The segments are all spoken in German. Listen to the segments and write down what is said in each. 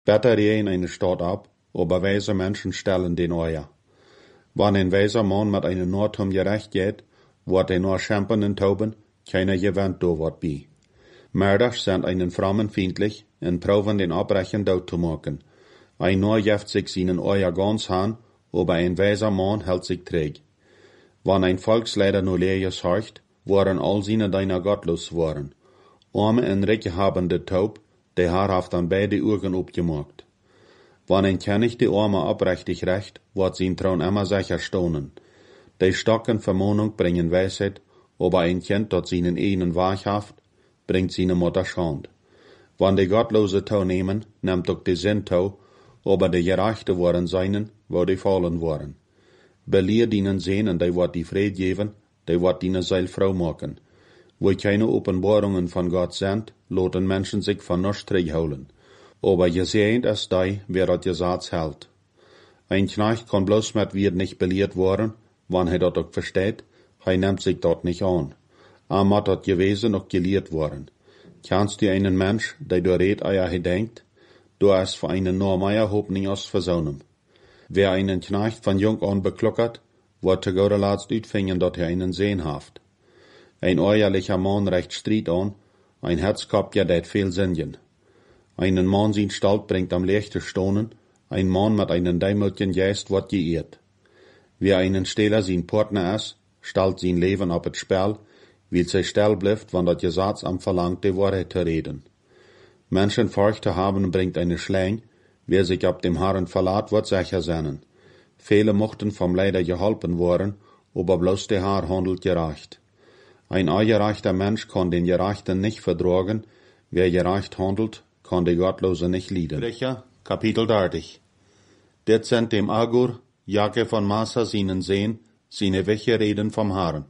Batterien in eine Stadt ab, aber weise Menschen stellen den Euer. Wann ein weiser Mann mit einem Nordturm gerecht geht, wird er nur schämpern und tauben, keiner gewinnt da wat bei. Mörders sind einen Frommen feindlich und proben den Abbrechen dort zu machen. Ein nur jeft sich seinen Euer ganz han, aber ein weiser Mann hält sich träg. Wann ein Volksleider nur Lees horcht, waren all seine deiner gottlos waren. Arme und Ricke haben de Taub, der Haar haft an beide Augen abgemacht. Wann ein König die Arme abrechtig recht, wird sein Traun immer sicher stonen. Die Stocken Vermahnung bringen Weisheit, aber ein Kind, dat seinen einen wahrhaft, bringt seine Mutter Schand. Wann die gottlose Tau nehmen, nimmt auch die Sinn Tau, aber die Gerechte waren seinen, wo die fallen waren. Belier dienen sehen, und die wird die Fried geben, die wird dienen Seil Frau machen. Wo keine Offenbarungen von Gott sind, loten Menschen sich von nichts zurückholen. Aber je sehend es die, wer dat Gesetz hält. Ein Knecht kann bloß mit wird nicht belehrt worden, wann er dat auch versteht, er nimmt sich dort nicht an. Amat dat gewesen auch gelehrt worden. Kannst du einen Mensch, der du red eier gedenkt, du hast für einen Normeier hob nie aus versonnen. Wer einen Knecht von jung an beklockert, wird te gode laatst uitvingen dat er einen Sehn haft. Ein eierlicher Mann recht Stried an, ein Herzkopf ja det viel Sinnjen. Einen Mann sin Stalt bringt am leichte Stonen, ein Mann mit einen dämmelten Geist wird geehrt. Wer einen Stehler sin Partner ist, stellt sin Leben ab et Spell, weil sie still bleibt, wann dat Gesetz am verlangt, die Wahrheit zu reden. Menschen Furcht zu haben bringt eine Schläng, wer sich ab dem Herrn verlat, wird sicher sein. Viele mochten vom Leider geholpen worden, aber bloß der Herr handelt gerecht. Ein ungerechter Mensch kann den Gerechten nicht vertragen, wer gerecht handelt, kann die Gottlose nicht lieben. Sprecher, Kapitel 30. Det sind dem Agur, Jacke von Massa seinen Sehen, seine Wäche reden vom Herrn.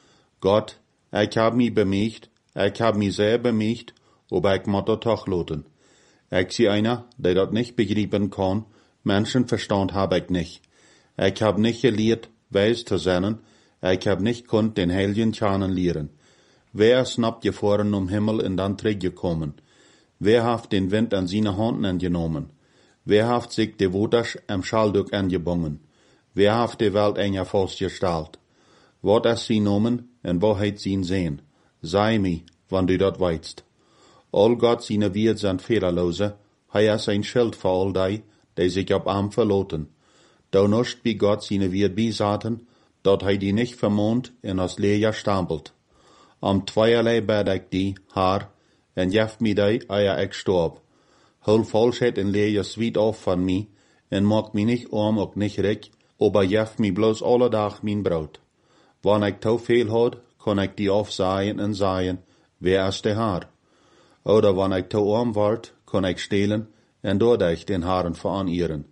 Gott, ich hab mich bemüht, ich hab mich sehr bemüht, aber ich muss doch loten. Ich sie einer, der dat nicht begreifen kann, Menschenverstand hab ich nicht. Ich hab nicht gelehrt, weis zu sein, ich hab nicht konnt den heiligen Tjanen lehren. Wer snappt gefahren Himmel und dann zurückgekommen? Wer haft den Wind an seine Hand angenommen? Wer haft sich de Woters am Schalduk angebungen? Wer haft die Welt enger festgestellt? Wat es sie nomen en wo heit sie sehen? Sei mi, wann du dat weißt. All Gott seine Wirt sind fehlerlose, hei is ein Schild für all die sich ab am verloten. Da nuscht wie Gott seine Wirt bisaten, dat hei die nicht vermont en as Leja stampelt. Am zweierlei bed ich die, Haar, en jeft mi die, eier ich storb. Hol Falschheit en Leja sweet auf von mi, en mag mi nicht arm ook nicht rik, aber jeft mi bloß alle Tag min Brot. Wann ich tau viel had, kann ich die aufsaaien en saaien, wer is der Haar? Oder wann ich tau arm ward, kann ich stehlen, en dadurch den Haaren veranieren.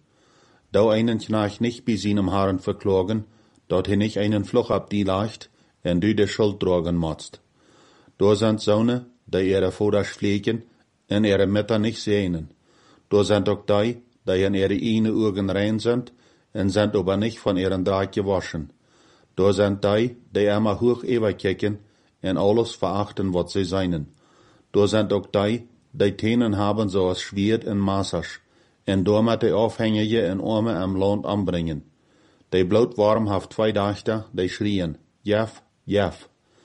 Da einen Knecht nicht bei seinem Haaren verklagen, dort hin nicht einen Fluch ab die leicht, en du de Schuld tragen motzt. Da sind Söhne, die ihre Vaters pflegen, en ihre Mütter nicht sehnen. Da sind auch die in ihre eine Augen rein sind, en sind aber nicht von ihren Dreck gewaschen. Da sind die immer hoch überkicken, en alles verachten, was sie seinen. Da sind auch die Tänen haben so als Schwert en Massage, en damit die Aufhängige en Arme am Land anbringen. Die Blutwarm haft zwei Dachter, die schrien, Jef, Jef.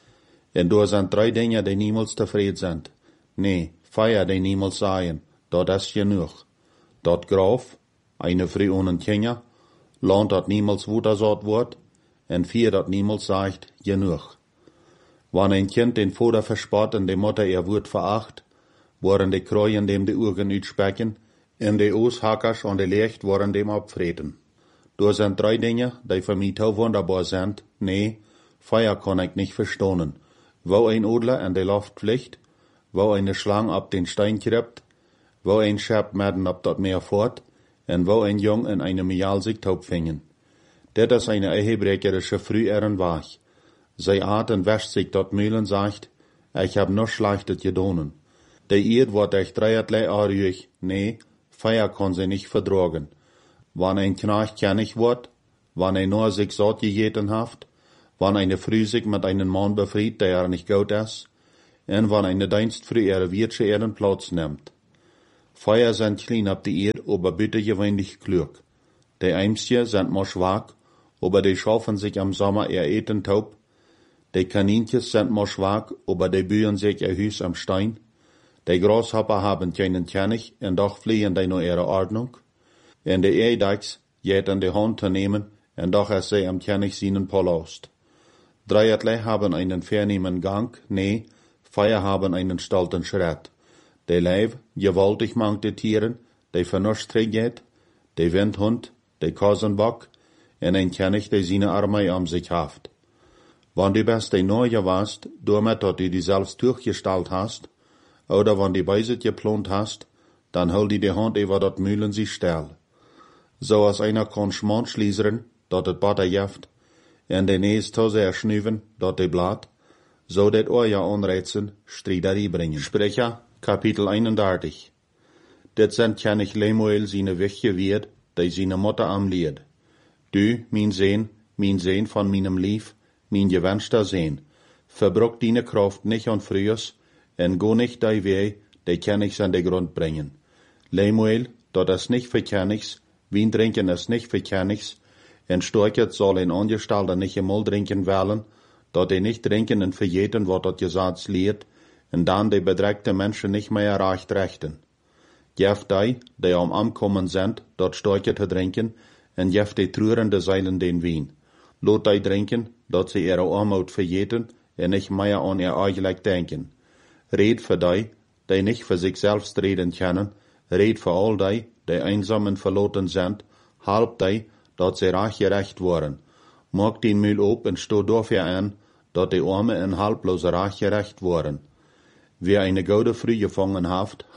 En da sind drei Dinge, die niemals zufrieden sind. Nee, Feier, die niemals seien, dat is genug. Dat Graf, eine Frau ohne Kinder, Land, dat niemals Wutersaat wird, en vier, dat niemals sagt, genug. Wann ein Kind den Vater verspott und die Mutter ihr Wort veracht, waren die Kreuen dem die Augen uitspecken, en die Aushackers und die Licht waren dem abfreten. Da sind drei Dinge, die für mich so wunderbar sind. Nee, Feier kann ich nicht verstohnen. Wo ein Adler an der Luft fliegt, wo eine Schlange ab den Stein krept, wo ein Schab mitten ab dat Meer fort, en wo ein Jung in einem Jahl sich taub fingen. Det is eine ehebrecherische Früheren Wach. Sei Atem wäscht sich dort Mühlen sagt, ich hab nur Schlechtes gedonen. Der Eid wird euch dreierlei arüig, nee, Feier kann sie nicht verdragen. Wann ein Knecht kennig wird, wann er nur sich satt gegeten haft, wann eine Früh sich mit einem Mann befried, der nicht gut ist, und wann eine Dienstfrüh ihre Wirtsche ihren Platz nimmt. Feuer sind klein ab die Erd, aber bitte gewöhnlich klug. Die Eimsje sind mal schwach, aber die schaffen sich am Sommer ihr Eten taub. Die Kanincjes sind mal schwach, aber die bühen sich ihr Hüs am Stein. Die Grashopper haben keinen König, und doch fliehen die nur ihre Ordnung. Und die Eidechs jet in die Hand zu nehmen, und doch ist sie am König seinen Palast. Dreierlei haben einen vornehmen Gang, nee, Feier haben einen stolzen Schritt. Die Leib, gewaltig mangte Tieren, die Vernunft geht, die Windhund, die Kosenbock, und ein König, der seine Armee um sich haft. Wenn du best die Neue warst, damit, dass du die selbst durchgestellt hast, oder wenn du Beiset geplant hast, dann hol die Hand über dat Mühlen sie still. So als einer kann Schmand schließen, dat het Butter jeft, en de Nees tose erschnüven, dat de Blatt, so dat euer Anreizen Striederie bringen. Sprecher, Kapitel 31. Dit sind König Lemuel seine Wichte wird, die seine Mutter am Lied. Du, mein Sehn von meinem Lief, mein gewünschter Sehn, verbruck deine Kraft nicht an frühers, en go nicht dei Weh, die Königs an de Grund bringen. Lemuel, dat is nicht für Königs, Wien trinken is nicht für Königs, en Storket soll ein Angestellter nicht einmal trinken wollen, dat die nicht trinken und verjeten, wat dat Gesetz lehrt, und dann die bedreckte Menschen nicht mehr erreicht rechten. Jeft die am Ankommen sind, dat Storket zu trinken, en jeft die trurende Seilen den Wien. Lot die trinken, dat sie ihre Armut verjeten, en nicht mehr an ihr eigentlich denken. Red für die nicht für sich selbst reden können, red für all die einsam und verloren sind, halb die, dat sie reich gerecht waren. Mag den Müll op und sto dafür an, dat die Arme und halblose reich gerecht waren. Wer eine gute Früh gefangen haft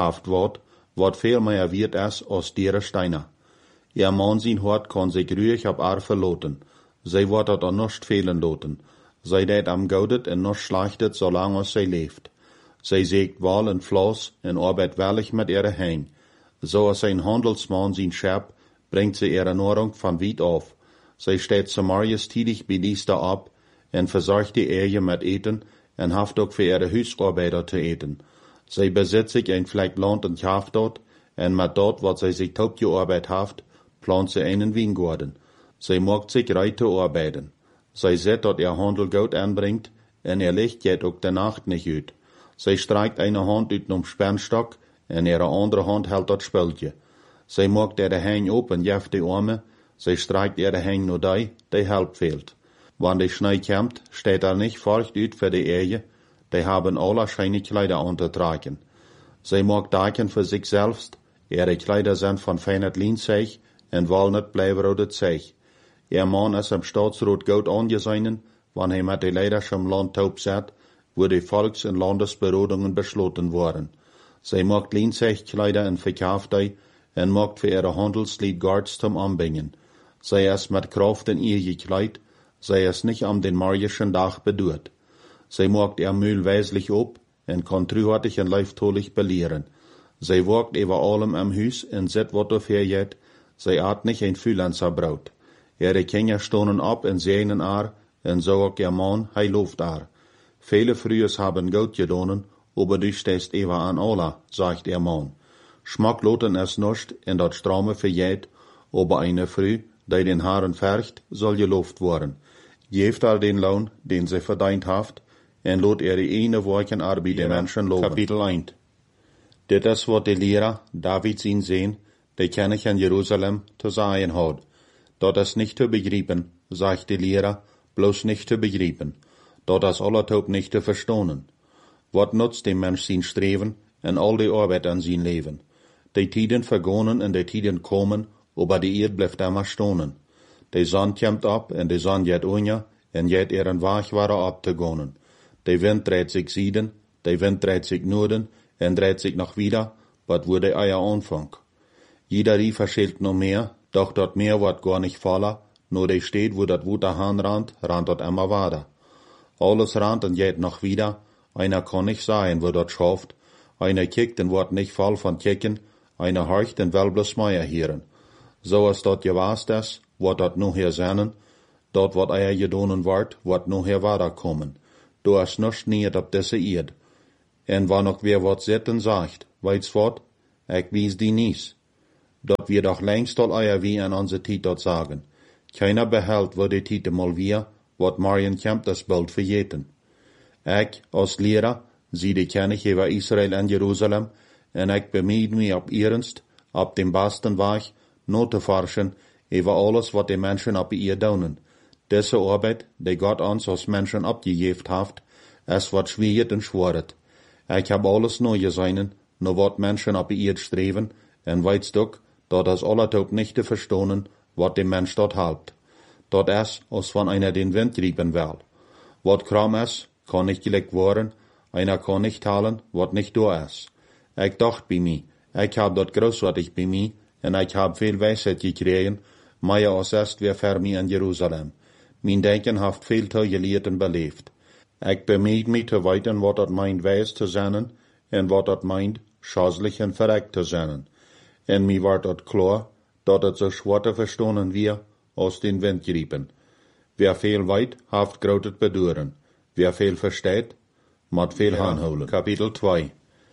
wat viel mehr wird es als dere Steiner. Ihr Mann sein Hort kann sich ruhig ab Ar verloten. Sie wird dat an nicht fehlen loten. Sie det am gaudet und nicht schlechtet, solange sie lebt. Sie sägt Wal und Floss und arbeitet wellig mit ihrer Hang. So als ein Handelsmann sein Schab, bringt sie ihre Nahrung von weit auf. Sie steht Samarias tidig bei Dienster ab und versorgt die Ehe mit Eten und haft auch für ihre Hausarbeiter zu eten. Sie besitzt sich ein Fleck Land und kauft dort, und mit dort, was sie sich taub gearbeitet haft, plant sie einen Weingarten. Sie mag sich reite arbeiten. Sie sieht, dass ihr Handel Geld anbringt, und ihr Licht geht auch der Nacht nicht ut. Sie streikt eine Hand ut um Spannstock, und ihre andere Hand hält das Spöldje. Sie mag ihre Hang op und jeft die Arme, sie streikt ihre Hang nur die Help fehlt. Wann die Schnee kommt, steht nicht furcht ut für die Ehe, die haben alle scheine Kleider untertragen. Sie mag daken für sich selbst, ihre Kleider sind von feiner Linzeich und walnut bleiberodet Zeich. Ihr Mann ist am Staatsrat gut angesehen, wann er mit die Leiders im Land taub sat, wo die Volks- und Landesberodungen beschlossen wurden. Sie mag Linzeichkleider und verkauft die, und mag für ihre Handelslied Guards zum Anbringen. Sie ist mit Kraft in ihr gekleidet, sie ist nicht am den morgischen Tag bedurt. Sie mag ihr Mühl weislich ob, und kann trühartig und leiftolig belehren. Sie wagt über allem am Hüs und sieht, wat dafür geht, sie hat nicht ein Fühlenzer Braut. Ihre Kinder stonen ab und sehnen ar, und so auch ihr Mann, luft ar. Viele Frühes haben Geld gedonen, aber du stehst ewa an Allah, sagt ihr Mann. Schmackloten es nicht, in dat Straume verjäht, aber eine Früh, die den Haaren färcht, soll gelobt worden. Geeft all den Lohn, den sie verdient haft, en lot ihre eine Wochen Arbeit den Menschen loben. Kapitel 1. Dit is wat de Lehrer, David zijn Sehn, de König in Jerusalem, zu sagen hat. Dat is nicht zu begreifen, sagt der Lehrer, bloß nicht zu begreifen. Dat is allertaub nicht zu verstohnen. Wat nutzt dem Mensch sein Streben en all die Arbeit an sein Leben? Die Tiden vergonnen und die Tiden kommen, aber die Erd bleibt immer stonen. Die Sonne kommt ab und die Sonne geht unja, en jet ihren Weg war abzugonnen. Die Wind dreht sich Süden, die Wind dreht sich Norden, en dreht sich noch wieder, wat wurde euer Anfang. Jeder Rief verschilt noch mehr, doch dort Meer wird gar nicht voller, nur die steht, wo dat Wuter Hahn rannt dort immer weiter. Alles rannt und geht noch wieder, einer kann nicht sagen, wo dort schafft, einer kickt und wird nicht voll von kicken, einer horcht und will bloß Meier hören. So ist dort gewasst es, wird dort noch hier seinen, dort wird euer gedonen wird noch hier weiterkommen. Du hast nicht nicht ab diese Erd. En wann auch wer wat sitten sagt, weit's fort, Ik wies die nies. Dat wir doch längst al eier wie an onze tijd dat sagen. Keiner behält, wo die tijd mal wir, wat Marian Kemp das Bild vergeten. Ik, als leraar, zie de kennis over Israël en Jeruzalem, en ik bemied me op ernst, op dem besten Weg, not te forschen, over alles wat de mensen op ihr doen. Deze arbeid, die Gott ons als mensen opgegeven heeft, is wat schwierig en schworet. Ik heb alles neu gezien, nur wat mensen op ihr streven, en weet ook, dat is alletop niet te verstaan, wat de mens dort helpt. Dat is, als van einer den Wind riepen wil. Wat kram is, kan nicht gelegt worden, einer kan nicht halen, wat nicht da is. Ik dacht bij mij, ik heb dat großartig bij mij, en ik heb veel wijsheid gekregen, maar als est weer ver mij in Jeruzalem. Mijn denken heeft veel te geleerd en beleefd. Ik bemied mij te weten wat dat meint wijs te zijn, en wat dat meint schadelijk en verrekt te zijn. En mij wordt dat klaar, dat het zo schwer te verstaan wie als den Wind geriepen. Wer veel weet, heeft groot beduren. Wer veel versteht, moet veel aanhouden. Kapitel 2.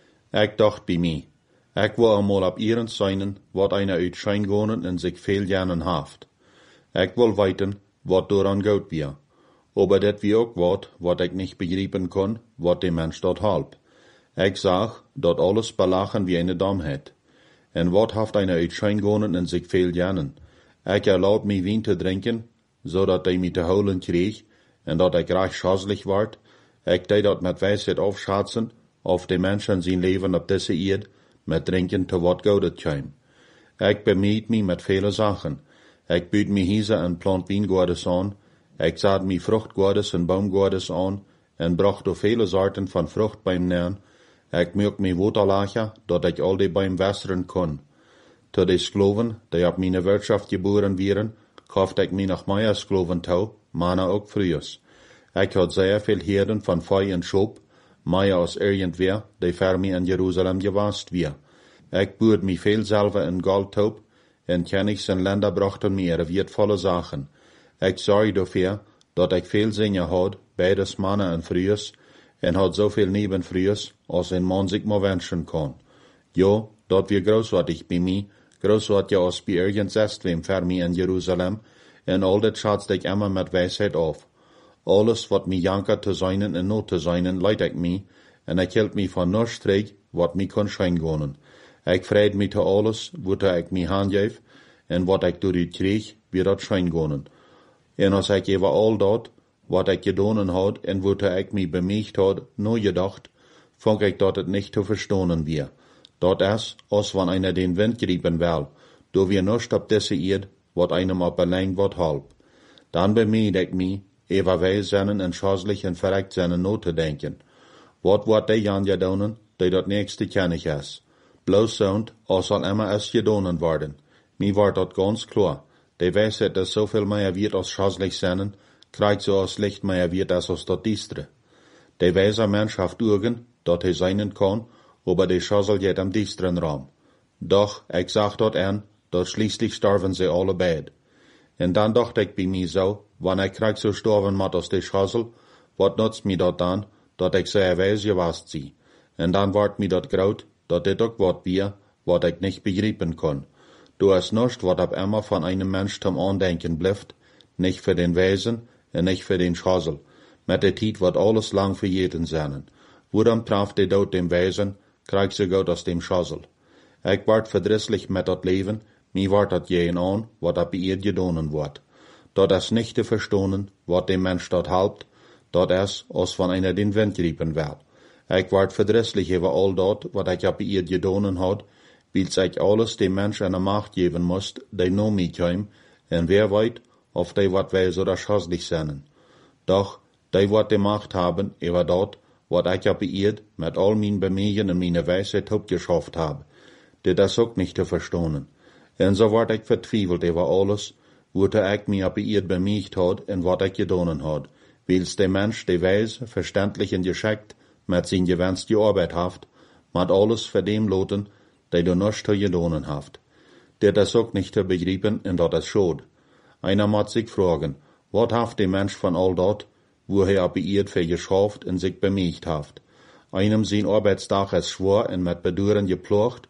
Ik dacht bij mij, ik wil eenmaal op ihren zijn, wat einer uit schijngonen en zich veel jaren heeft. Ik wil weten, wat daaraan goed weer. Aber dat wie ook wat ik niet begrijpen kon, wat de mens dat helpt. Ik zag, dat alles belachen wie eine Domheid. En wat heeft einer uit schijngonen en zich veel jaren. Ik erlaub mij wien te drinken, zodat hij mij te holen kreeg, en dat ik recht schazelig word. Ik deed dat met wijsheid afschatzen, of de mensen zijn leven op deze eerd, met drinken te wat goudet kwam. Ik bemied mij met vele zaken. Ik buut mij hieze en plant wijngaardes aan. Ik zaad mij vruchtgaardes en boomgaardes aan, en bracht door vele soorten van vrucht bij neer. Ik maak mij waterlachen, dat ik al die beim wässeren kon. Te de skloven, die op mijn wirtschaft geboren wieren, kaufte ik mij nog meer skloven toe, mannen ook vroegers. Ik had zeer veel herden van vee en schop, meer als irgendwer, die ver mij in Jeruzalem gewast weer. Ik boerde mij veel zelf in gold toe, en kennigs en länder brachten mij wertvolle zaken. Ik zorg dafür, dat ik veel zingen had, beides mannen en vroegers, en had zoveel nebenvroegers, als een man zich maar wensen kon. Ja, dat weer großartig bij mij, großartig als bij ergens estwem ver mij in Jeruzalem, en al dat schatzte ik immer met wijsheid af. Alles wat mij janker te zijn en not te zijn, leid ik mij, en ik hield mij van nur streek, wat mij kon schijngonen. Ik vreed mij te alles, wat ik mij handgeef, en wat ik door u kreeg, weer dat schijngonen. En als ik over al dat, wat ik gedaan had, en wat ik mij bemicht had, nooit gedacht, vond ik dat het niet te verstaan weer. Dat is, als van einer den Wind griepen wil, door wir nicht op deze eerd, wat einem op alleen wat help. Dan bemied ik mij, over wij zijn en schazelig en verrekt zijn not te denken. Wat wordt die Jan gedaan, die dat nächste kennig is? Bloos zo'n, als zal immer es gedaan worden. Mij wordt dat ganz klar. Die wijsheid dat zoveel meer wird als schazelig zijn, krijgt zo als licht meer wird als dat diestre. Die wijze mens heeft ogen, dat hij zijn kan, aber die schazel jet am diestren raam. Doch, ik zag dat aan, dat schließlich sterven ze alle beid. En dan dacht ik bij mij zo, wanneer ik krijg zo sterven moet als die schazel, wat nutzt mij dat dan, dat ik zeer wijs gewast zie. En dan wordt mij dat groot, dat dit ook wat weer, wat ik niet begrijpen kon. Du is nichts, wat op immer van einem Mensch zum Andenken blijft, nicht für den Weisen en nicht für den Schazel. Met de tijd wordt alles lang vergeten zijn. Woedam traf de dood dem Weisen, krijgt ze goed als dem Schazel. Ik word verdrisselijk met dat leven, mij wordt dat jeen aan, wat op ihr gedaan wordt. Dat is niet te verstaan, wat dem Mensch dat helpt, dat is, als van einer den Wind griepen wil. Ik word verdrisselijk over al dat, wat ik op ihr gedaan had, wils ik alles dem Mensch eine Macht geben moest, die no mij kwam, en wer weet, of die wat wijs oder schazelig zijn. Doch, die wat de Macht haben, over dat, wat ik op ihr met al mijn bemegen en mijn wijsheid opgeschafft heb. Dit is ook niet te verstaan. En zo word ik vertwijfeld over alles, wat ik mij op ihr bemegt had en wat ik gedaan had, wils de Mensch de wijs, verständlich en geschickt, met zijn gewenste arbeid heeft, met alles voor dem loten, die du nichts te gedaan heeft. Dit is ook niet te begrijpen en dat is schade. Einer moet zich vragen, wat heeft de Mensch van al dat, wo hij op ihr für geschaft en zich bemegt heeft. Einem zijn arbeidsdag is schwer en met beduren geplocht,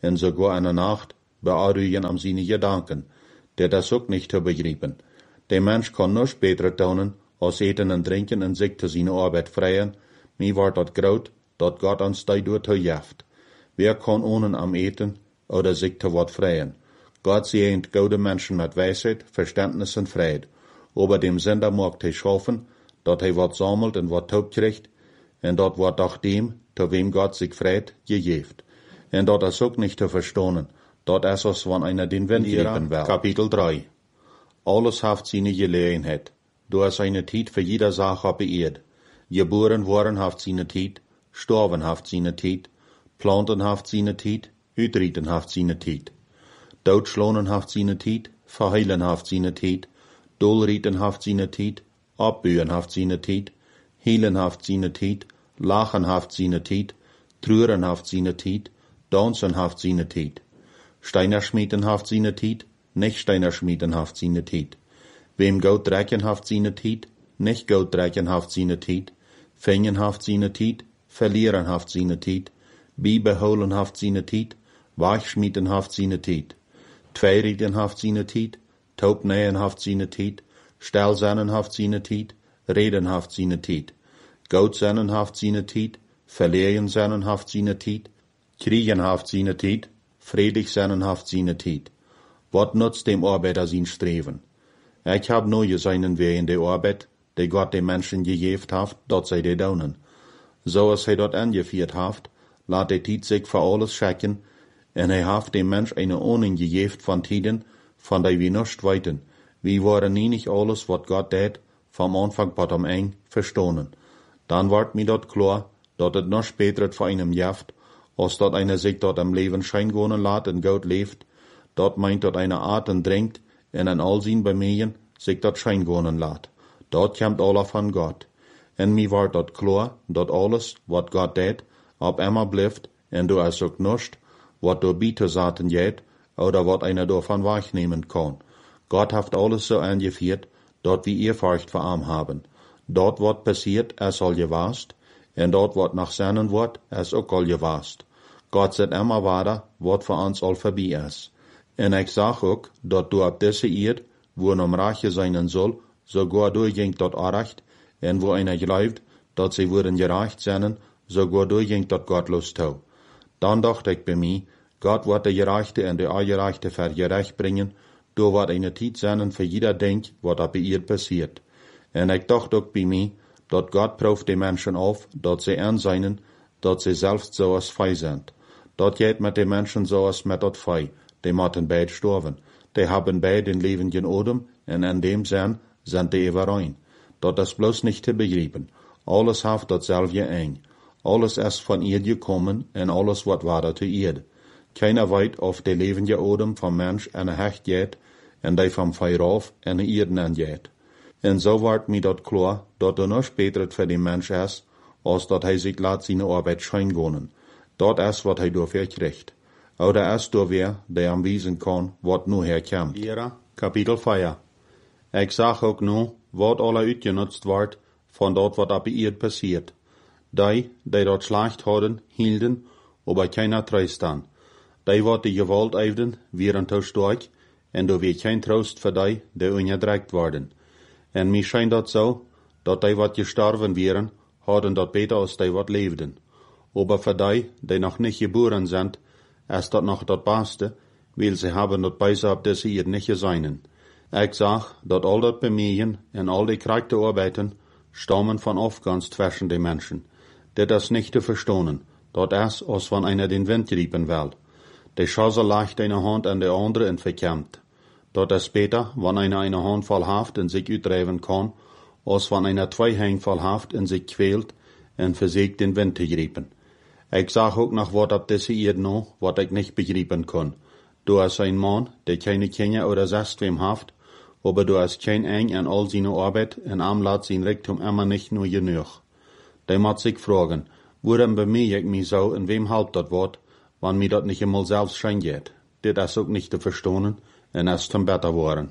en sogar in der Nacht bearruigen am seine Gedanken, der das ook nicht te begrijpen. Der Mensch kann nur später tun, als eten en drinken en zich te seine Arbeit freien, mir wordt dat groot, dat Gott ons daardoor te jaft. Wer kann ohne am eten oder sich te wat freien? Gott sehnt gute Menschen mit Weisheit, Verständnis und Fried. Aber dem Sünder mag hij schaffen, dat hij wat sammelt en wat taub kriegt, en dat wordt auch dem, te wem Gott sich freut, gegeeft. En dat is ook nicht te verstonen, dat is als wann einer den Wind geben will. Kapitel 3. Alles haft seine Gelegenheit. Du hast eine Tijd für jeder Sache op Erde. Geboren worden haft seine Tijd, sterben haft seine Tijd, planten haft seine Tijd, uitrieten haft seine Tijd. Doodschlonen haft seine Tijd, verheilen haft seine Tijd, dolrieten haft seine Tijd, abbühen haft seine Tijd, heelen haft seine Tijd, lachen haft seine Tijd, treuren haft seine Tijd, dansen haft seine Tijd. Steiner schmieden haft seine Tijd, nicht Steiner schmieden haft seine Tijd. Wem Goud drecken haft seine Tijd, nicht Goud drecken haft seine Tijd. Fängen haft seine Tijd, verlieren haft seine Tijd. Biebeholen haft seine Tijd, Weichschmieden haft seine Tijd. Tweirieden haft seine Tijd, taubnähen haft seine Tijd. Stelzennen haft seine Tijd, reden haft seine Tijd. Goudzennen haft seine Tijd, verlehen zennen haft seine Tijd. Kriegen haft seine Tijd, vredig zennen haft seine Tijd. Wat nutzt dem Arbeiter sein Streben? Ich hab neue seinen Weh in der Arbeit, die Gott den Menschen gegeben haft, dat zij die daunen. So als hij dat angeführt haft, laat die Tijd sich für alles checken, en hij haft dem Mensch eine Ahnung gegeben von Tiden, von der wir nicht weiten. Wir waren nie nicht alles, wat Gott deed, vom Anfang bis am Ende verstonen. Dann ward mir dort klar, dat het noch später für einem jaft, als dat einer sich dort am Leben scheingonen laat en Gott leeft, dat meint dat einer Atem drinkt, en an all zijn bemühen sich dat scheingonen laat. Dat komt alle van Gott. En mir ward dat klar, dat alles, wat Gott deed, op immer blijft, en du es ook nicht, wat du bieten zaten geht, oder wat einer davon wahrnehmen kann. Gott hat alles so angeführt, dat wir Ehrfurcht vor ihm haben. Dort wat passiert, es soll gewast, en dort wat nach seinen Wort, es ook al gewast. Gott sagt immer weiter, wat für uns all vorbei ist. En ich sag ook, dat du ab diese Erde, wo um Rache sein soll, sogar durchging dat Arrecht, en wo einer glaubt, dat sie würden gerecht sein, sogar durchging dat gottlos tau. Dann dachte ich bei mir, Gott wird der Gerechte und der Ungerechte für gerecht bringen, du wird eine Zeit sein für jeder Denk, was bei ihr passiert. En ich dachte auch bei mir, dat Gott prüft die Menschen auf, dat sie anseinen, dat sie selbst so als Fei sind. Dat geht mit den Menschen so als mit dat Fei, die müssen beid sterben. Die haben beid den lebenden Odem, en in dem Sinn sind die überein. Dat ist bloß nicht zu begreifen. Alles hat datselfde eng. Alles ist von ihr gekommen, en alles wat war zu ihr. Keiner weet of de levende Odem vom Mensch en hecht geht, en die vom Feuer auf en Erden angeht. En so wordt mir dat klar, dat er noch später für den Mensch ist, als dat hij sich laat seine Arbeit scheingonen. Dat is wat hij dafür kriegt. Oder is door wer, der am wiesen kann, wat nu herkommt. Kapitel 4. Ich sag ook nu, wat alle uitgenutzt wordt, von dat wat op ihr passiert. Die dat schlecht hadden, hielden, aber keiner treust an. Die wat die Gewalt eifden, wären te stark, en do weer kein Trost für die ungedreckt worden. En mir scheint dat so, dat die wat gestorben wären, hadden dat beter als die wat leefden. Aber für die noch nicht geboren sind, ist dat noch dat Beste, weil sie haben dat besser ab diese Erde nicht geseinen. Ich sag, dat all dat bemühen en all die Charakterarbeiten stammen von Aufgangs zwischen den Menschen. Dat is nicht zu verstonen, dat is, als wenn einer den Wind riepen will. Der Schasser legt eine Hand an der andere und verkämmt. Dat is beter, wenn einer eine Hand voll haft und sich uitdrijven kann, als wenn einer zwei Hände voll haft und sich quält und versucht den Wind zu greifen. Ich sag auch noch wat ab diese Erde noch, wat ich nicht begreifen kann. Du hast ein Mann, der keine Kinder oder sonst wem haft, aber du hast kein Eng an all seine Arbeit und am lässt sein Reichtum immer nicht nur genug. Der muss sich fragen, woran bemühe ich mich so und wem halt dat wat, wann mir dat nicht einmal selbst schein geht. Das ist auch nicht zu verstonen und es zum besser worden.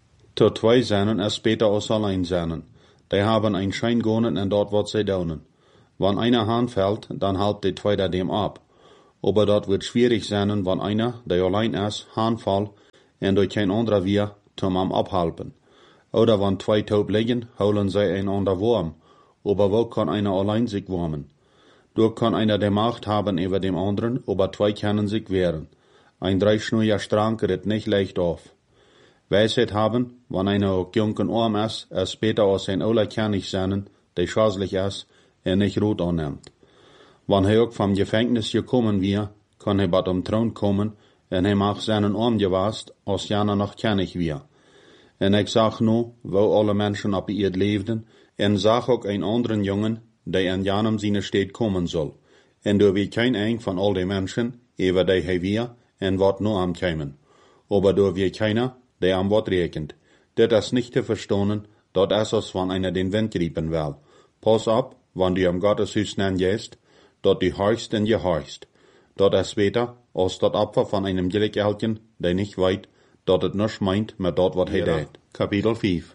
Zu zwei seinen ist besser als allein seinen. Die haben ein Schein gonen und dort wat sie daunen. Wenn einer Hand fällt, dann halt die Zweite dem ab. Aber dat wird schwierig sein, wenn einer, der allein ist, handfall en durch kein anderer wir zum am abhalten. Oder wenn zwei taub liegen, holen sie einander warm. Aber wo kann einer allein sich warmen? Durch kann einer die Macht haben über dem anderen, aber zwei können sich wehren. Ein dreischnuriger Strang ritt nicht leicht auf. Weisheit haben, wenn einer auch jung und arm ist, es später aus sein Ola kennig sein, der schadlich ist, nicht Rot annimmt. Wenn er auch vom Gefängnis gekommen wir, kann er bald am Thron kommen, en hij mag seinen Arm gewast, als jana noch kennig wir. En ik zag nu, wo alle Menschen op ihr leefden, en zag ook een anderen Jungen, der an janem seine Stadt kommen soll. En du wie kein eng von all den Menschen, ewer die hij wir, en wat nu am kämen. Aber du wie keiner, der am Wort rekent. Dit is nicht zu verstonen, dat is als wenn einer den Wind griepen will. Pass ab, wann du am Gotteshuis gehst, dat du horchst en gehorchst. Dat is beter, als dat Opfer von einem Gilligeltjen, der nicht weit, dat het nisch meint met dat wat hij deed. Kapitel 5.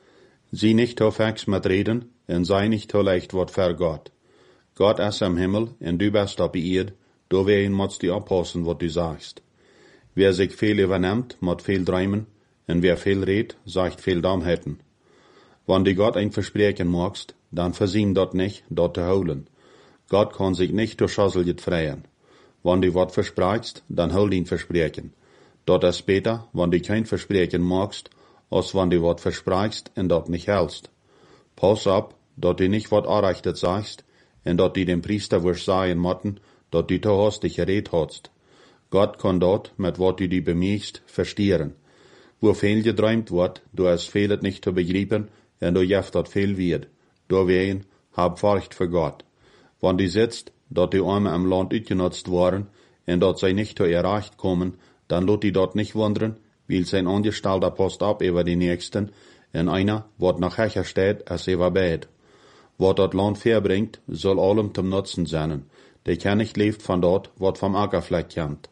Zie nicht to fax met reden, en sei nicht to leicht wat ver Gott. Gott is am Himmel, en du bist op Erd, do wen mots die oppassen wat du sagst. Wer sich viel übernimmt, mot viel träumen, en wer viel redt, sagt viel Dummheiten. Wann du Gott ein Versprechen magst, dann versien dat nicht, dat te holen. Gott kann sich nicht durch Schasseljet freien. Wann du wat versprachst, dann hol ihn Versprechen. Dat is beter, wann du kein Versprechen magst, als wann du wat versprachst en dat nicht hältst. Pass ab, dat du nicht wat arrechtet sagst, en dat du dem Priester wirst sagen motten, dat du to hast dich geredt hast. Gott kann dort, mit wat du die bemiegst, verstieren. Wo viel geträumt wird, du hast fehlet nicht zu begreifen, en du jeft dat viel wird. Du wehen, hab Furcht für Gott. Wann du sitzt, dat die Arme am Land utgenutzt waren, en dat sie nicht zu ihr Recht kommen, dann lot die dort nicht wundern, weil sein Angestellter passt ab über die Nächsten, en einer, wat nach Hecher steht, als er bet. Wat dat Land verbringt, soll allem zum Nutzen sein. Der kann nicht lebt von dort, wat vom Ackerfleck kennt.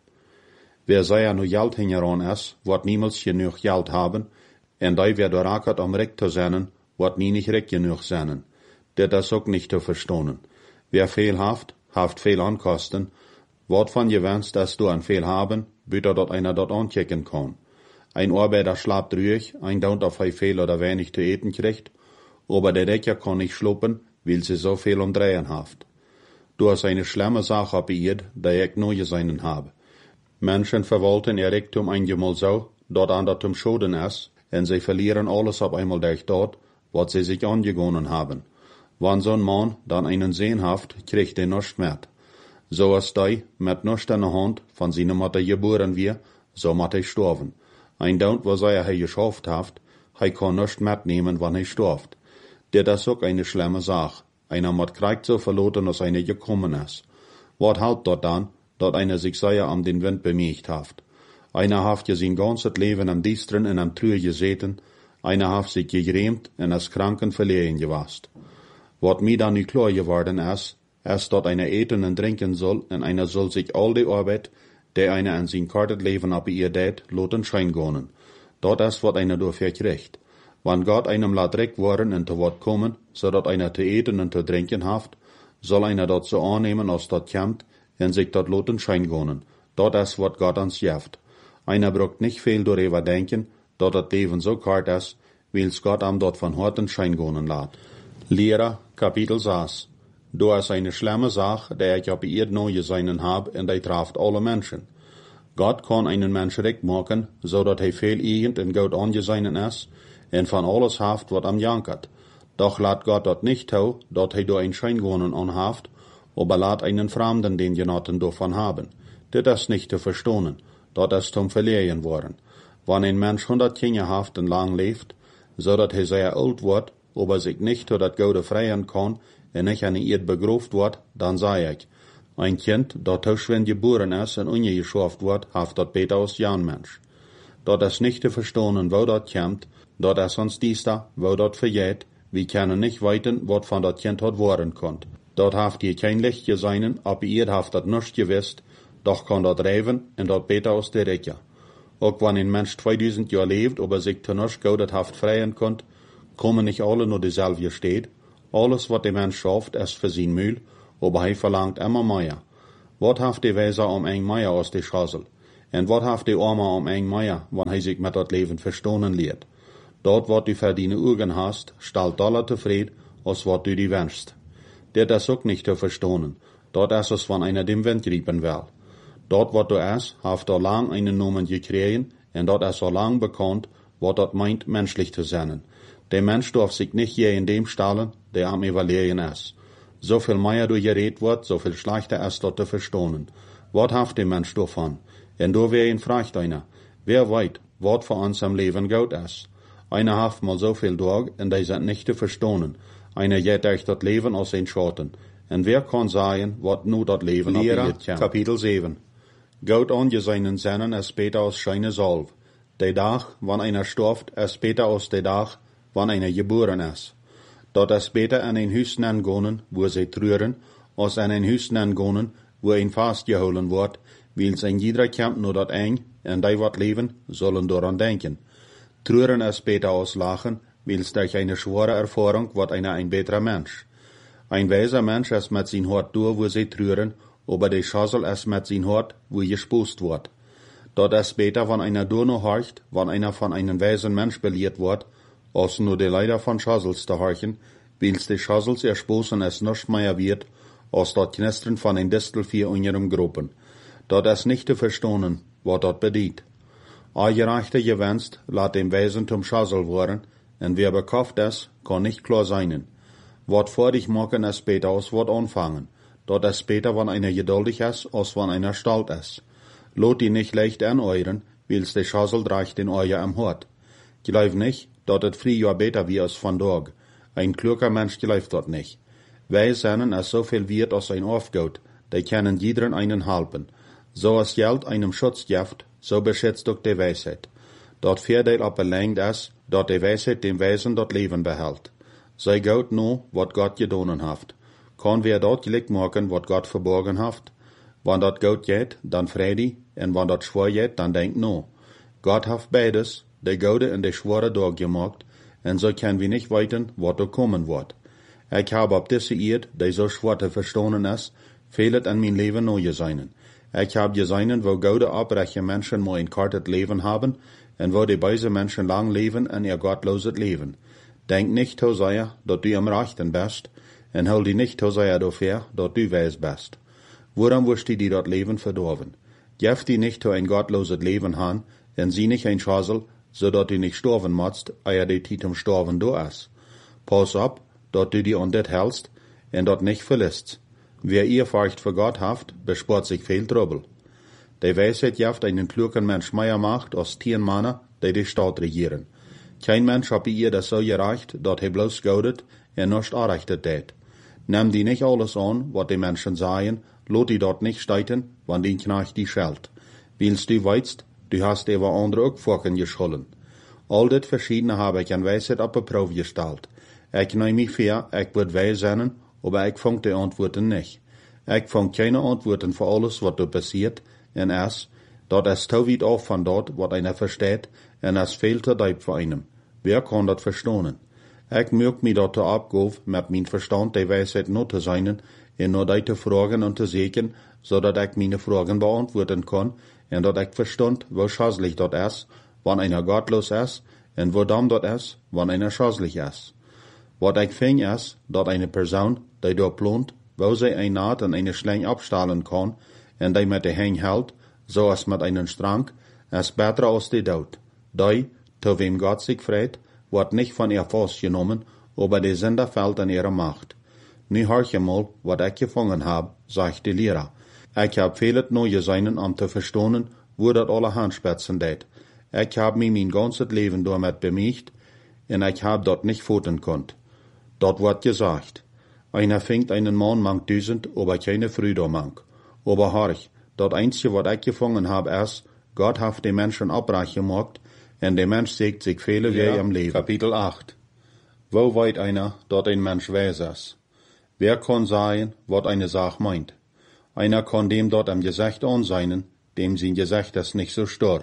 Wer sei nu Geld hingeran is, wat niemals genug Geld haben, en die wer door raket om recht zu sein, wat nie nicht recht genug sein. Dit is ook nicht zu verstonen. Wer viel haft viel ankosten, wat van je wenst, dass du an viel haben, bitte dat einer dort anchecken kann. Ein Arbeiter schlapt ruhig, ein dauert auf viel oder wenig zu eten kriegt, aber der Decker kann nicht schluppen, weil sie so viel umdrehen haft. Du hast eine schlimme Sache abiert, der ich nur gesehen habe. Menschen verwalten ihr Reichtum einmal so, dat an dat zum Schoden ist, en sie verlieren alles auf einmal durch dort, wat sie sich angegonnen haben. Wann so ein Mann dann einen Sehen haft, kriegt er nichts mehr. So als die mit nichts in der Hand von seiner Mutter geboren wir, so mat er sterben. Ein Daunt, was er geschafft haft, er kann nichts mitnehmen, wann er stirbt. Dit is ook eine schlimme Sache. Einer mat kriegt so verloren, als einer gekommen ist. Wat halt dort dann, dat einer sich sehr am den Wind bemiegt haft. Einer haft ja sein ganzes Leben am Diestren en am Trühe geseten, einer haft sich gegrämt en als Kranken verlegen gewast. Wat mir dann nicht klar geworden ist dat einer eten en trinken soll, en einer soll sich all die Arbeit, der einer an sein kartet Leben ab ihr dät, loten schein gonen. Dat is wat einer dafür kriegt. Wann Gott einem laat recht worden en te wat kommen, so dat einer te eten en te trinken haft, soll einer dat so annehmen, als dat kämmt, en sich dat loten schein gonen. Dat is wat Gott ans jeft. Einer braucht nicht viel darüber denken, dat dat Leben so kart is, wils Gott am dort von Horten schein gonen laat. Lehrer, Kapitel 6. Du is eine schlimme Sache, der ich op Erd neu gesehen hab, en die traft alle Menschen. Gott kann einen Mensch recht machen, so dat hij veel irgend en goed angesehen is, en van alles haft wat am jankert. Doch laat Gott dat nicht toe, dat hij door een Scheingonen anhaft, aber laat einen Fremden den Genotten davon haben. Dit is nicht zu verstonen, dat is zum Verlieren worden. Wann ein Mensch 100 Jahre haft en lang leeft, so dat hij sehr alt wordt, aber sich nicht zu dat Gode freien kann, en nicht an Erd begroeft wordt, dan sei ich, ein Kind, dat tussen geboren is en ungeschaft wordt, haft dat beter als Jan Mensch. Dat is nicht zu verstonen, wo dat kämmt, dat is ons diesta, wo dat vergeht, wir können nicht weiten, wat von dat Kind hat worden konnt. Dat haft ihr kein Licht gesehen, ab ihr haft dat nichts gewisst, doch kann dat reiven en dat beter aus der Recke. Auch wenn ein Mensch 2000 Jahre lebt, aber sich zu nichts Gaudet haft freien konnt, kommen nicht alle nur dieselbe steht. Alles, was der Mensch schafft, ist für sein Mühl, aber er verlangt immer mehr. Wat haft die Weiser eng Meier aus de Schasel? En wat haft die Armer eng Meier, wann hij zich met dat leven verstonen leert? Dort wat du für deine Augen hast, stalt dollar tevreden, als wat du die wünschst. Dit is ook nicht zu verstonen. Dort is es van einer dem Wind riepen will. Dort wat du is, haft er lang einen Namen gekregen, en dat is so lang bekannt, wat dat meint, menschlich zu sein. Der Mensch darf sich nicht je in dem stellen, der am Evaluieren ist. So viel mehr du geredet wird, so viel schlechter ist dort zu verstonen. Wat haft der Mensch davon? En du wer ihn fragt einer, wer weet, wat für uns am Leben gut ist? Einer haft mal so viel Tag, en die sind nicht zu verstonen. Einer geht durch das Leben aus den Schatten. En wer kann sagen, wat nu dat Leben abgeht? Kapitel 7. Gott angesehenen Sinnen ist später aus scheine Salv. Der Tag, wann einer stirbt, ist später aus der Tag, wann einer geboren ist. Dort ist später an ein Hüsten angegangen, wo sie trüren, als an ein Hüsten angegangen, wo ein fastgeholen wird, weil sein jeder kämpft nur dat eng, en die wat leben, sollen daran denken. Trüren ist später aus Lachen, weil es durch eine schwere Erfahrung wird einer ein besserer Mensch. Ein weiser Mensch ist mit sein Hort durch, wo sie trüren, aber der Schasel ist mit sein Hort, wo gespost wird. Dort ist später, wenn einer durch noch horcht, wenn einer von einem weisen Mensch belehrt wird, als nur die Leider von Schasels zu horchen, weil die Schasels ersposen es nicht mehr wird, als dort Knistern von ein Distelvieh in ihrem Gruppen. Dort ist nicht zu verstonen, was dort bedient. A gerechte gewünscht, lat dem Weisen zum Schasel worden, en wer bekauft ist, kann nicht klar seinen. Wat vor dich machen es später aus wat anfangen. Dort ist später, wann einer geduldig ist, als wann einer stalt ist. Lot die nicht leicht aneuren, weil's der Schasel dreigt den Euer am Hort. Glaub nicht, dort het Frühjahr besser wie als von Tag. Ein kluger Mensch glaubt dort nicht. Wij sind es so viel wert als ein Aufgaut, die können jederen einen halten. So als Geld einem Schutz gibt, so beschützt auch die Weisheit. Dort Voordeel op belangt ist, dat die Weisheit dem Wesen dort Leben behält. Sei Gott nur, wat Gott gedonen haft. Kann wer dort gelick machen, wat Gott verborgen haft? Wann dat gut geht, dann Friede, en wann dat schwer geht, dann denk no. Gott haft beides, de Gode en de schwere Dag gemacht, en so können wir nicht weiten, wat da kommen wird. Ich habe ab diese Erd, die so schwer zu verstonen ist, vielet an mein Leben neu geseinen. Ich habe geseinen, wo Gode abreiche Menschen mal ein kartet Leben haben, en wo die beise Menschen lang leben en ihr gottloses Leben. Denk nicht, Hosea, dat du am Rechten bist, en hol die nicht, Hosea, dafür, dat du weis bist. Woran wirst die dort Leben verdorben? Gef die nicht ein gottloses Leben han, en sie nicht ein Schasel, so dat du nicht sterben musst, eia die Titum sterben du ist. Pass ab, dat du die an dit hältst, en dat nicht verlässt. Wer ihr Furcht vor Gott haft, bespart sich viel Trouble. Die Weisheit jaft einen klugen Mensch mehr Macht als 10 Männer, die Stadt regieren. Kein Mensch hab ihr das so gereicht, dat he bloß gaudet en nicht anrechtet tät. Nimm die nicht alles an, wat die Menschen sagen, lot die dort nicht steiten, wann die Knecht die schellt. Willst du weißt, du hast über andere auch Forken geschollen. All dit verschiedene habe ich an Weisheit op Probe gestellt. Ich nehm mich vor, ich wird weis sein, aber ich fang die Antworten nicht. Ich fang keine Antworten für alles, was da passiert, en dat is te weit af van dat, wat einer versteht, en es veel te diep voor einem. Wer kann dat verstonen? Ich mög mich dat te abgove, met mijn Verstand die Weisheit not te zijn, en nur die te vragen und te sehen, zodat ich meine Fragen beantworten kann, en dat ich verstand, wo schaslich dat is, wann einer gottlos is, en wo dann dat is, wann einer schaslich is. Wat ich fing is, dat eine Person, die dort plant, wo sie ein Naht en eine Schlang abstahlen kann, en die met de hang hält, so als mit einem Strang, ist besser als die Dood. Die, zu wem Gott sich freut, wird nicht von ihr festgenommen, aber die Sünder fällt in ihre Macht. Nu hör mal, was ich gefangen hab, sagt die Lehrer. Ich hab vieles neue Seinen, um zu verstonen, wo dat alle Handspitzen deed. Ich hab mich mein ganzes Leben damit bemüht, und ich hab dort nicht foten konnt. Dort wird gesagt, einer fängt einen Mann mang 1000, aber keine Früde mang. Aber horch, dat einzige, was ich gefangen hab, ist, Gott hat den Menschen abreich gemacht, und der Mensch sägt sich viele Wege im Leben. Kapitel 8. Wo weit einer, dat ein Mensch weis ist? Wer kann sagen, wat eine Sache meint? Einer kann dem dort am Gesicht anseinen, dem sein Gesicht ist nicht so starr.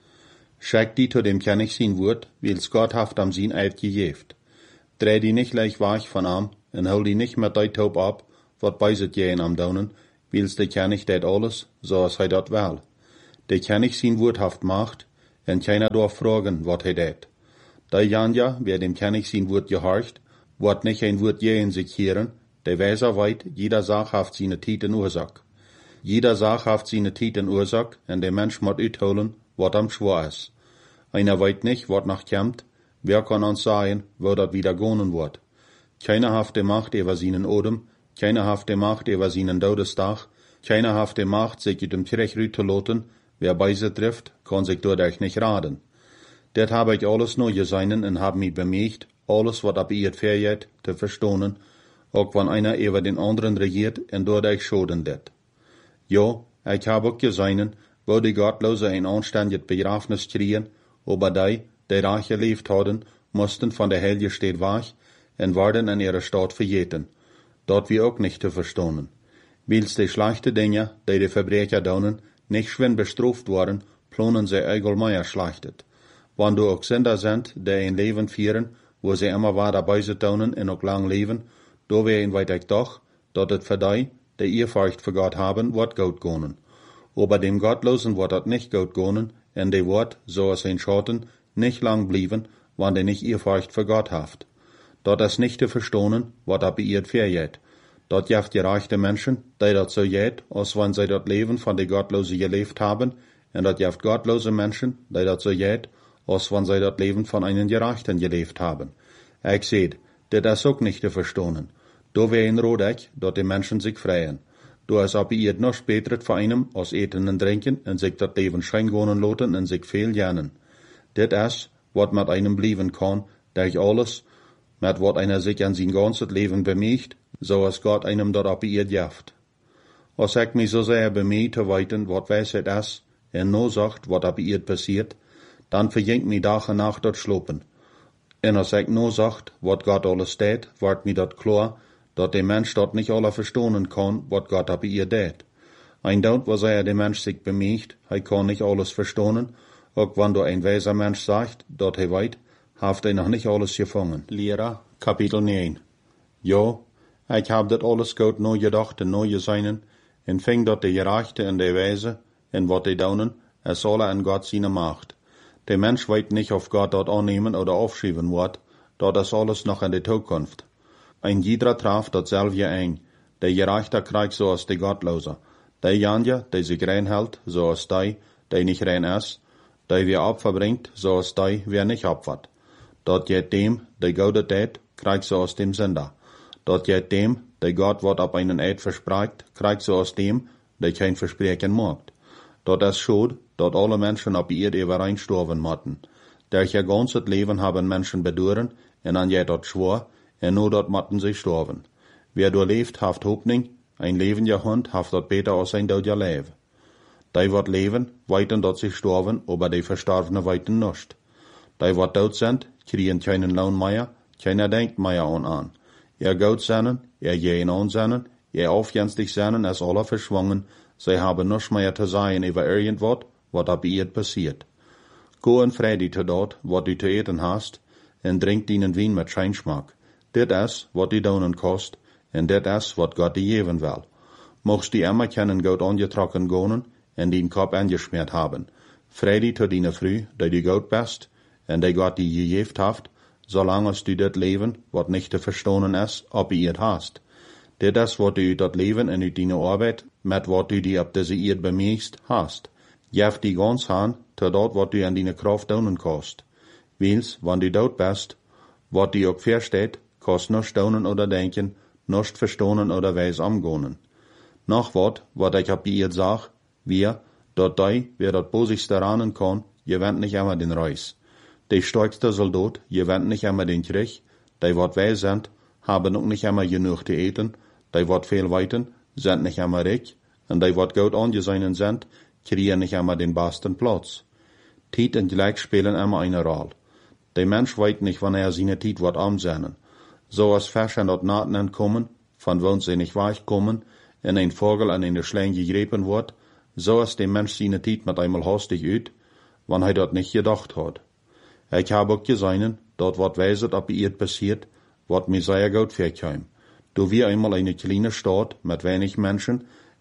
Schick die zu dem kann ich sein Wort, weil's Gott haft am sein Eid gegeft. Dreh die nicht leicht weich von am, und hol die nicht mit dei Taub ab, wat beiset jähen am Daunen, wils de König det alles, so als hij dat wel. De König zijn woordhaft macht, en keiner darf fragen, wat hij det. Da Janja, wer dem König sein Wort gehorcht, wird nicht ein Wort je in sich hören, der Weser weit, jeder Sach haft seine Tiet und Ursache. Jeder Sach haft seine Tiet und Ursache, und der Mensch muss uitholen, wat am schwor ist. Einer weit nicht, wat nach kämmt, wer kann uns sagen, wo dat wieder gonen wird. Keiner haft die Macht über seinen Odem, keiner haft die Macht über seinen Todestag, keiner haft die Macht, sich mit dem Tirech zu loten, wer bei sie trifft, kann sich dadurch nicht raten. Det habe ich alles nur geseinen und hab mich bemüht, alles wat ab ihr verjeht, zu verstohnen, auch wenn einer über den anderen regiert und dadurch schoden det. Ja, ich habe auch geseinen, wo die Gottlose ein anständiges Begrafnis kriegen, aber die reich gelebt hadden, mussten von der Helge steht wach und werden in ihrer Stadt verjeten. Dort wir auch nicht zu verstohnen. Wils die schlechte Dinge, die Verbrecher daunen, nicht schwen bestraft worden, plonen sie allgemein schlachtet. Wann du auch Sünder sind, die ein Leben führen, wo sie immer war dabei zu tun und auch lang leben, do wär weit ich doch, dat het für die Ehrfurcht für Gott haben, wird gut gehen. Aber dem Gottlosen wird das nicht gut gehen, und die wird, so als ein Schotten, nicht lang blieben, wann die nicht Ehrfurcht für Gott haft. Dort ist nicht zu verstohnen, wat ab ihr verjeht. Dort jaft gereichte Menschen, die dat so jet, als wenn sie das Leben von die Gottlosen gelebt haben, und dort jaft gottlose Menschen, die dat so jet, als wenn sie das Leben von einen Gerechten gelebt haben. Ich seht, das ist auch nicht zu verstohnen. Da wär ein Rodeck, dort die Menschen sich freien. Da ist ab ihr noch später für einem aus Eten und Trinken und sich das Leben schein gonen loten und sich viel lernen. Das ist, wat mit einem blieben kann, durch alles, mit wat einer sich an sein ganzes Leben bemüht, so als Gott einem dort ab ihr jaft. Als ich mich so sehr bemüht zu weiten, wat weiß es ist, und no sagt, wat ab ihr passiert, dann verjinkt mi Tag und Nacht dort schlopen. En als ich no sagt, wat Gott alles tät, wird mi dort klar, dat der Mensch dort nicht alle verstohnen kann, wat Gott ab ihr tät. Ein Dort, was der Mensch sich bemüht, hij kann nicht alles verstohnen, auch wenn du ein weiser Mensch sagt, dort hij weit, haft noch nicht alles gefangen. Lehrer, Kapitel 9. Ja, ich hab dat alles gut no gedacht und no geseinen, en fing dort die Gerechte und die Weise, en wat die daunen, es alle an Gott seine Macht. Der Mensch weit nicht auf Gott dort annehmen oder aufschieben wird, dort ist alles noch in der Zukunft. Ein jeder traf dort selber ein, der Gerechte kriegt so als die Gottloser. Der Janja, der sich rein hält, so als der nicht rein ist, der wir Opfer bringt, so als wer nicht opfert. Dort jet dem, der Gott tät, kriegt so aus dem Sünder. Dort jet dem, der Gott wird ab einen Eid verspricht, kriegt so aus dem, der kein Versprechen macht. Dort ist schuld, dort alle Menschen ab ihr überein sterben motten. Durch ihr ganzes Leben haben Menschen bedauern, und an je dort schwor, und nur dort motten sie sterben. Wer dort lebt, haft Hoffnung, ein lebender Hund haft dort beter als ein toter Leben. Die wird leben, weiten dort sich sterben, aber die Verstorbenen weiten nicht. Die wird tot sind, kriegen keinen Lohn mehr, keiner denkt mehr an. Ihr Gott seinen, ihr jeden ansennen, ihr aufjenstig seinen, ist alle verschwungen, sie haben nichts mehr zu sagen über irgendwas, was ab ihr passiert. Go in Friede zu dort, was du zu eten hast, und trink deinen Wein mit Scheinschmack. Dit is, wat die daunen kost, und dit is, wat Gott die geben will. Mochst die immer kennen Gott angetrokken gonen, und den Kopf angeschmiert haben. Friede zu deiner Früh, die du Gott bist, und die Gott die gegeben haft, solange du das Leben, wat nicht zu verstohnen ist, ab ihr hast. Dit is, wat du das Leben und deine Arbeit, mit wat du die ab diese Erde bemühst, hast. Jef die ganz han, zu dort, wat du an deine Kraft daunen kost. Wils, wann du dort bist, wat du auch versteht, kost nicht staunen oder denken, nicht verstohnen oder weis amgonen. Noch wat ich ab ihr sag, wir, dort wer dort bosigste ranen kann, gewinnt nicht immer den Reis. Die stärkste Soldat gewinnt nicht immer den Krieg, die wat weis sind, haben auch nicht immer genug zu eten, die wat viel weiten, sind nicht immer reich, und die wat gut angesehen sind, kriegen nicht immer den besten Platz. Tiet und Gleich spielen immer eine Rolle. Der Mensch weiß nicht, wann seine Tiet wird amsehnen. So als Fische dort Naten entkommen, von wo sie nicht weich kommen, in ein Vogel an eine Schlange gegriffen wird, so als der Mensch seine Tiet mit einmal hastig üt, wann er dort nicht gedacht hat. Ich habe auch gesehen, dort wat weiset ab ihr passiert, wat mir sehr gut vorkam. Du wie einmal eine kleine Stadt mit wenig Menschen,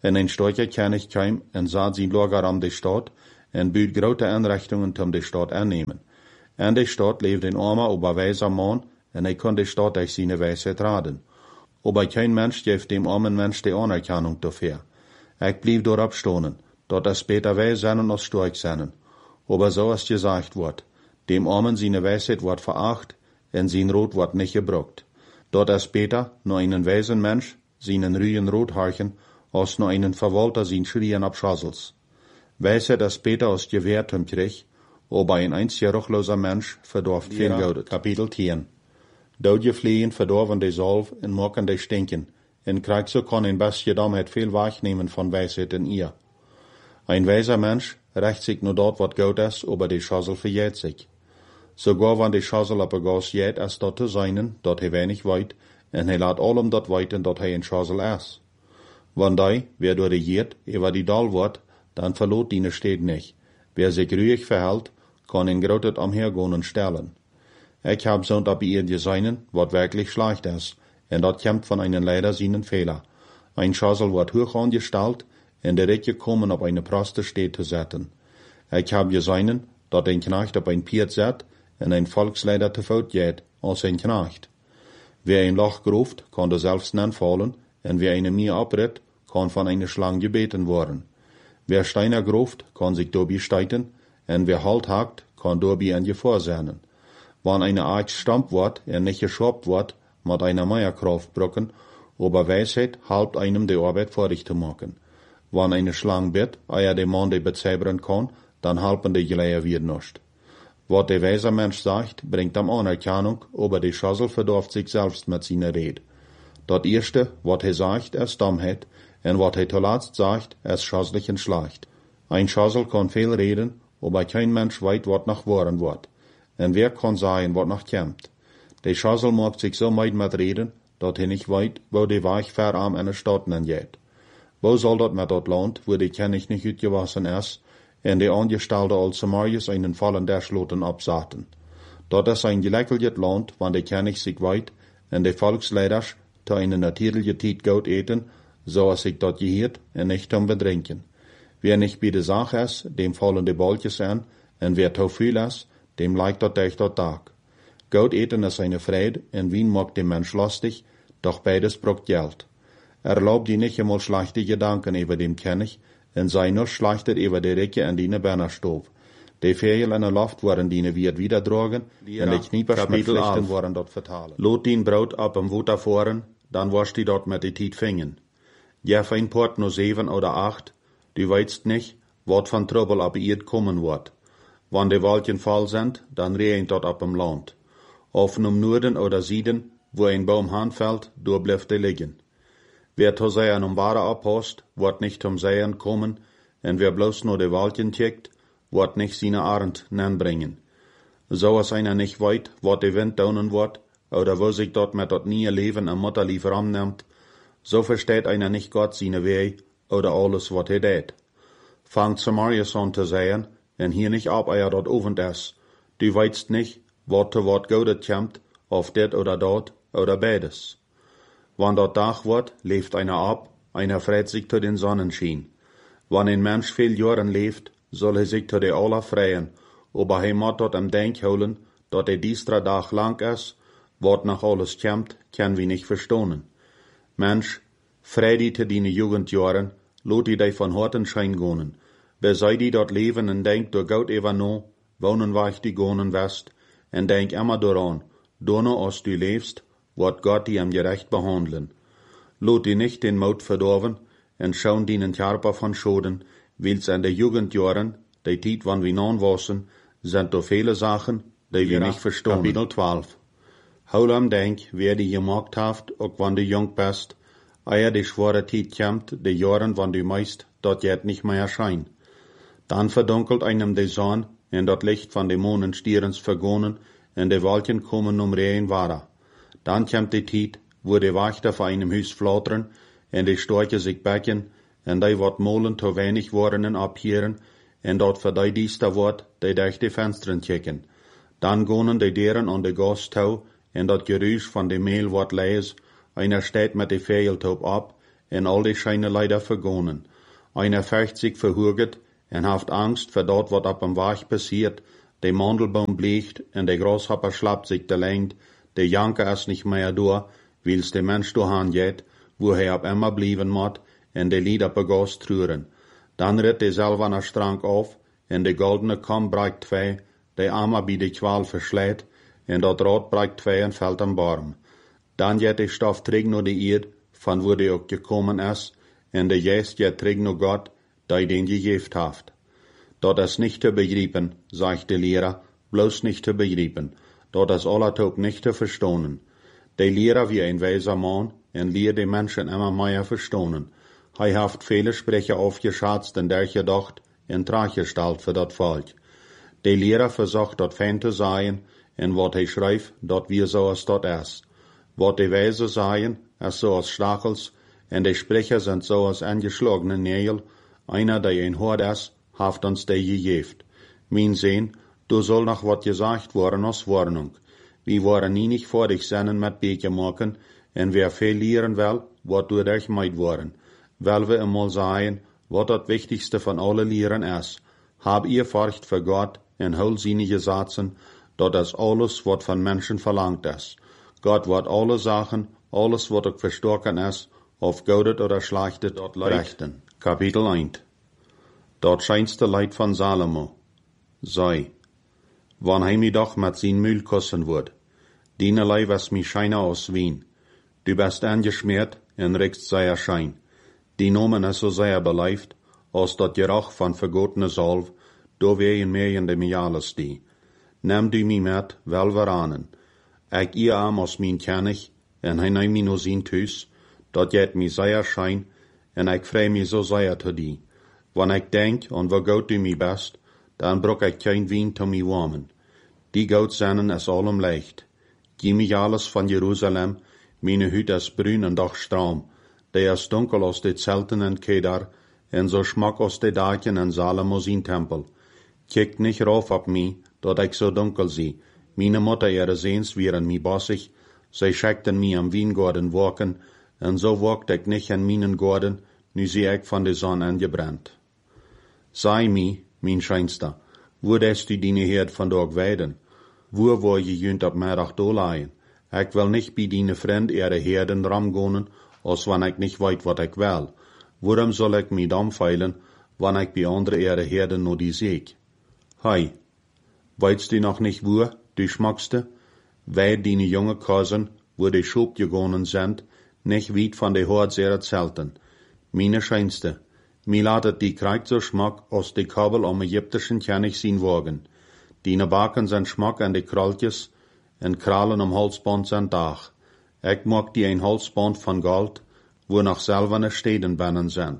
En een storche König kwam en zat zijn lager om de stad en buut grote aanrichtingen om de stad aannemen. En de stad leefde een arme, oberwijzer man en hij kon de stad durch zijn wijsheid raden. Aber kein Mensch geeft dem armen Mensch de anerkennung dafür. Ik blieb daarop stonen, dat es beter wij zijn als stork zijn. Aber so als gesagt wordt, dem armen seine wijsheid wordt veracht en zijn rood wordt niet gebruikt. Dat es beter nur einen weisen Mensch seinen Rühen rot harchen, als nur einen Verwalter sein Schrien ab Schassels. Wijsheid is beter als Gewehr zum Krieg, aber ein einziger ruchloser Mensch verdorft viel Geld. Kapitel 10. Dood fliehen verdorven de zalf en maken de stinken, en krijgt so kan een bestje domheid veel wahrnehmen von wijsheid in ihr. Ein weiser Mensch recht sich nur dort, wat gut is, aber de Schassel verjährt sich. Sogar wann de Schassel op een gas jät, is dat te seinen, dat hij wenig weet, en hij laat allem dat weten dat hij een Schassel is. Wanneer wer door regiert, ewer die dal wordt, dan verloot die steed nicht. Wer sich ruhig verhält, kann in grotet omhergehen und stellen. Ich hab so ab ihr Designen, wat wirklich schlecht ist, en dat kommt von einen leider seinen Fehler. Ein Schassel wird hoch angestellt, en der Recke kommen auf eine Proste steht zu setzen. Ich hab Designen, dat ein Knecht auf ein Piet set, en ein Volksleider te voet geht, als ein Knecht. Wer ein Loch gruft, kann er selbst fallen, en wer eine Mier abritt, kann von einer Schlange gebeten worden. Wer Steiner gruft, kann sich dobi steiten, en wer Halt hakt, kann dobi an Gefahr sein. Wann eine Axt stammt wird, nicht geschobt wird, mit einer Meierkraft brücken, aber Weisheit halbt einem die Arbeit fertig zu machen. Wann eine Schlange bett, de Mann die bezeibern kann, dann halpen die Geleier wieder nicht. Wat der weiser Mensch sagt, bringt am Anerkennung, aber die Schassel verdorft sich selbst mit seiner Rede. Dat erste, wat hij sagt, ist Dummheit, en wat hij zuletzt sagt, ist schasslich und schlecht. Ein Schassel kann viel reden, aber kein Mensch weet wat noch worden wird. En wer kann sagen, wat noch kommt? Der Schassel macht sich so meid mit reden, dat hij nicht weet, wo die Weg verarm in der Stadt geht. Wo soll dat mit dat Land, wo die König nicht utgewassen ist, en die Angestellte als Samarius einen Fallen der Schloten absaten. Dat is ein geleckeliges Land, wann der König sich weet, en die Volksleiders zu einer natürlichen Zeit gut eten, so als sich dat gehört, en nicht zum Bedrinken. Wer nicht bei der Sache ist, dem fallen die Boltjes an, en wer zu viel ist, dem leicht dat durch dat Tag. Gut eten ist eine Freude, en Wien macht dem Mensch lustig, doch beides braucht Geld. Erlaubt die nicht einmal schlechte Gedanken über dem König, en sei nur schlechtet über die Recke an die Bernerstof. Die Ferien in der Luft waren die wird wieder drogen, en die Kniepers mit Pflichten waren dort vertalen. Lot die Brot ab am Wutter fahren, dann warst die dort mit die Tiet fingen. Jeff ein Port nur 7 oder 8, du weißt nicht, wat von Trouble ab ihr kommen wird. Wann die Waldchen voll sind, dann regnet dort ab im Land. Auf im Norden oder Süden, wo ein Baum handfällt, da bleibt er liegen. Wer zu seien Ware abhast, wird nicht zum Seien kommen, en wer bloß nur die Waldchen checkt, wird nicht seine Arend bringen. So als einer nicht weit, wat der Wind daunen wird, oder wo sich dort mit dat nie Leben am Mutterlief ramnimmt, so versteht einer nicht Gott seine Weh, oder alles, wat er tät. Fangt Samarius an zu sagen, en hier nicht ab, dort ofend ist. Du weißt nicht, wat zu wat Gaudet kommt, auf det oder dort, oder beides. Wann dort Tag wird, lebt einer ab, einer freut sich zu den Sonnenschein. Wann ein Mensch viel Jahren lebt, soll er sich zu der aller freien, aber er muss dort am Denk holen, dat der diestra Tag lang ist, wat nach alles kommt, kann wir nicht verstehen. Mensch, freu die zu deine Jugendjahren, lot die von Horten schein gonen. Besei die dort leben en denk door Gott ever no, wonen weich die gonen west, en denk immer daran, donno als du lebst, wird Gott die am gerecht behandeln. Lot die nicht den Mut verdorven, en schauen die den Körper von Schoden, wils an der Jugendjahren, die Tiet wann wir non wassen, sind do viele Sachen, die wir nicht verstehen. Kapitel 12. Hol am denk, wer die gemacht haft, auch wann du jung bist, die schwere Tiet kommt, die Jahren wann du meist, dort jet nicht mehr erscheint. Dann verdunkelt einem die Sonne, en dat Licht von de Monenstierens vergonnen, en de Wolken kommen reen wara. Dann kommt die Tiet, wo de Wächter vor einem Hüs flattern, en de Storche sich becken, en die wat molen zu wenig worden en abhieren, en dat für die diester wordt, die durch die Fenstern checken. Dann gonen de deren an de Gas tau, en dat Geräusch von de Mehl wordt leis, einer steht mit de Fegeltaub ab, en al die scheine leider vergonnen. Einer fürcht sich verhurget en haft Angst voor dat wat op hem Weg passiert, de Mandelbaum bliegt en de Grashopper schlappt sich de Lengt, de Janker is nicht mehr door, wils de Mensch doorhaan jet, wo hij op immer blijven moet, en de lied op een gas truren. Dan ritt de zilverne Strang auf, en de goldene Kam breikt twee, de arme bij de kwaal versleet, en dat rad breikt twee en valt am Baum. Dan jet de stof terug naar de eerd, van wo de ook gekommen is, en de geest jet terug naar God, die den gegeven heeft. Dat is nicht te begrijpen, zegt de Lehrer, bloß nicht te begrijpen. Dat is allertoop nicht te verstonen. De Lehrer wie ein weiser Mann, en leert de Menschen immer mehr verstonen. Hij heeft vele Sprecher aufgeschatzt en der gedacht, en tragestalt für dat Volk. De Lehrer versucht dat fein te zijn, en wat hij schrijft, dat wir so als dat is. Wat de Weise sagen, is so als Stachels, en de Sprecher sind so als angeschlagene Nägel, einer, der ein Hort is, haft uns de gegeven. Mein Sehn, du soll noch wat gesagt worden als Warnung. Wir waren nie nicht vor dich sennen mit Beke machen, en wer viel lehren will, wat du dich meid worden. Weil wir einmal sagen, wat das Wichtigste von allen Lehren is. Hab ihr Furcht für Gott en hol seine Gesetzen, dat is alles, wat von Menschen verlangt is. Gott wird alle Sachen, alles, wat auch verstocken is, auf Goudet oder Schlechtet dort rechten. Kapitel 1. Dat scheinste Leid von Salomo. Sei, wann hij mij doch met zijn Mühl kussen wordt. Dienerlei was mi scheine aus Wien. Du bist angeschmiert en riechst sehr schein. Die Nomen is so sehr beleeft, als dat Geruch van vergotene Salv, do weh in meer in de Miales die. Neem du mi met, wel veranen. Ik ihr arm aus min kennig, en hij neem mi no zien thuis, dat jet mi sehr schein, en ik vrij mi so sehr te die. Wanneer ik denk aan wat goed du mi best, dan brok ik geen wien te mi warmen. Die goud zennen is allem leicht. Gieb mi alles van Jeruzalem, meine Hüt is bruin en doch straam. Die is dunkel als de Zelten en Kedar, en so schmack als de daken en Salomo zijn tempel. Kijkt nicht rauf op mi, dat ik so dunkel zie. Meine Mutter ihre Sehns wären mi bossig, sie schickten mi am Wiengarten walken, en so walkt ik nicht in minen Garten, nu zie ik van de zon angebrannt. Sei mi, mein Scheinster, wo des du dine Herd van dag weiden? Wo war je jünt op middag doorlaaien? Ik wil nicht bij dine Vriend ihre Herden ramgonen, als wann ik nicht weet wat ik wil. Waarom soll ik mi dan feilen, wann ik bij andere ihre Herden nur die seek? Hei, weidst du noch nicht wo, du schmackste? Wij dine junge Cousin, wo die Schub gegonen sind, nicht weit van de Hort ihrer Zelten. Meine Scheinste, mi latet die krijgt so schmack, als de kabel om Ägyptischen kennig zien wagen. Dine baken zijn schmack aan de kraltjes, en kralen om halsband zijn dag. Ik mag die een halsband van goud, wo nog zelvene steden binnen zijn.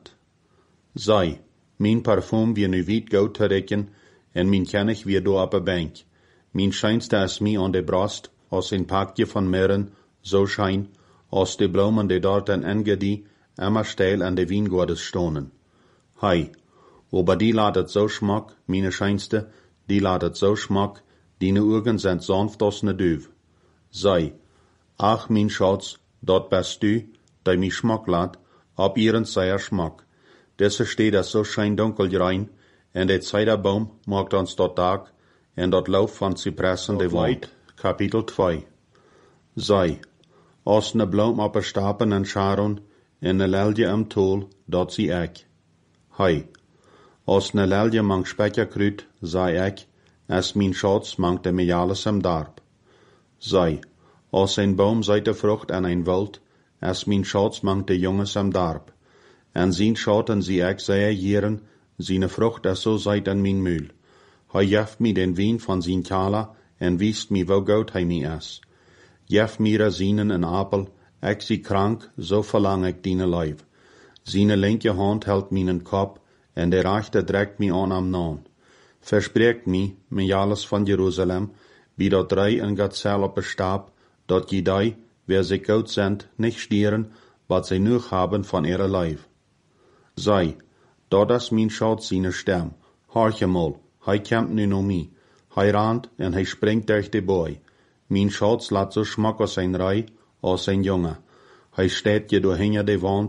Zij, mijn parfum wie nu wit goud te rekken, en mijn kennig wie do op een bank. Mijn scheinste is mi aan de brust, als een pakje van mirren, zo schijn, als de bloemen die dort en Engedi, immer steil an de Wiengarten stonen. Hei, aber die ladet so schmack, meine Scheinste, die ladet so schmack, dine Augen sind sanft als ne Düv. Sei, ach mein Schatz, dort bist du, die mi Schmack lat, ab ihren sehr Schmack. Desse steht es so schein dunkel rein, en de Zeiderbaum macht uns dort Tag, en dort Lauf van Zypressen de Wald. Kapitel 2. Sei, als ne Blom op Stapen en Sharon, en ne lelje am Tol, dat zie ik. Hei, als ne lelje mang spekje kruid, zei ik, as mijn schatz mangt de Miales am Darb. Sei, als een boom zijt de vrucht en een wild, as mijn schatz mangt de jongens am Darb. En zien schatten zie ik zeer jeren, zine vrucht is zo zijt in mijn Mühl. Hij jeft mi den wien van zijn kala, en wiest mi wo goud hij mi is. Jef mi razinen en apel, ik zie krank, zo verlang ik dine lijf. Zine linke hand held mijn kop, en de rechte trekt mi aan am naam. Verspreekt mi, Miales van Jeruzalem, wie dat drei en Gazelle op stab, dat je die, wer sich goud sind, nicht stieren, wat sie nur haben von ihrer Leib. Sei, dat is mijn schatz zine stem, harche mal, hij kämpt nu no mi, hij rant en hij springt durch de boy. Mijn schatz laat so schmack aus sein Rei, als ein Junge. Hij steht je door hinter de wand,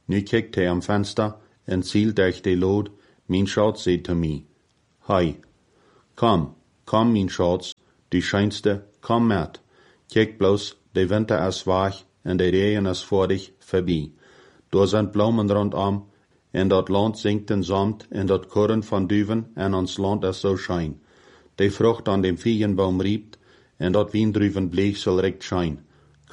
Nu kijkt hij am Fenster en zielt durch de lood, mijn schatz zei te mij, Hei, kom, mijn schatz, du scheinste, kom met. Kijk bloß, de winter is weg en de regen is voor dich voorbij. Daar zijn bloemen rondom, en dat land zingt in Samt, en dat korren van duven, en ons land is zo schijn. De vrucht aan dem viegenbaum riept, en dat wiendruven bleek zal recht schijn.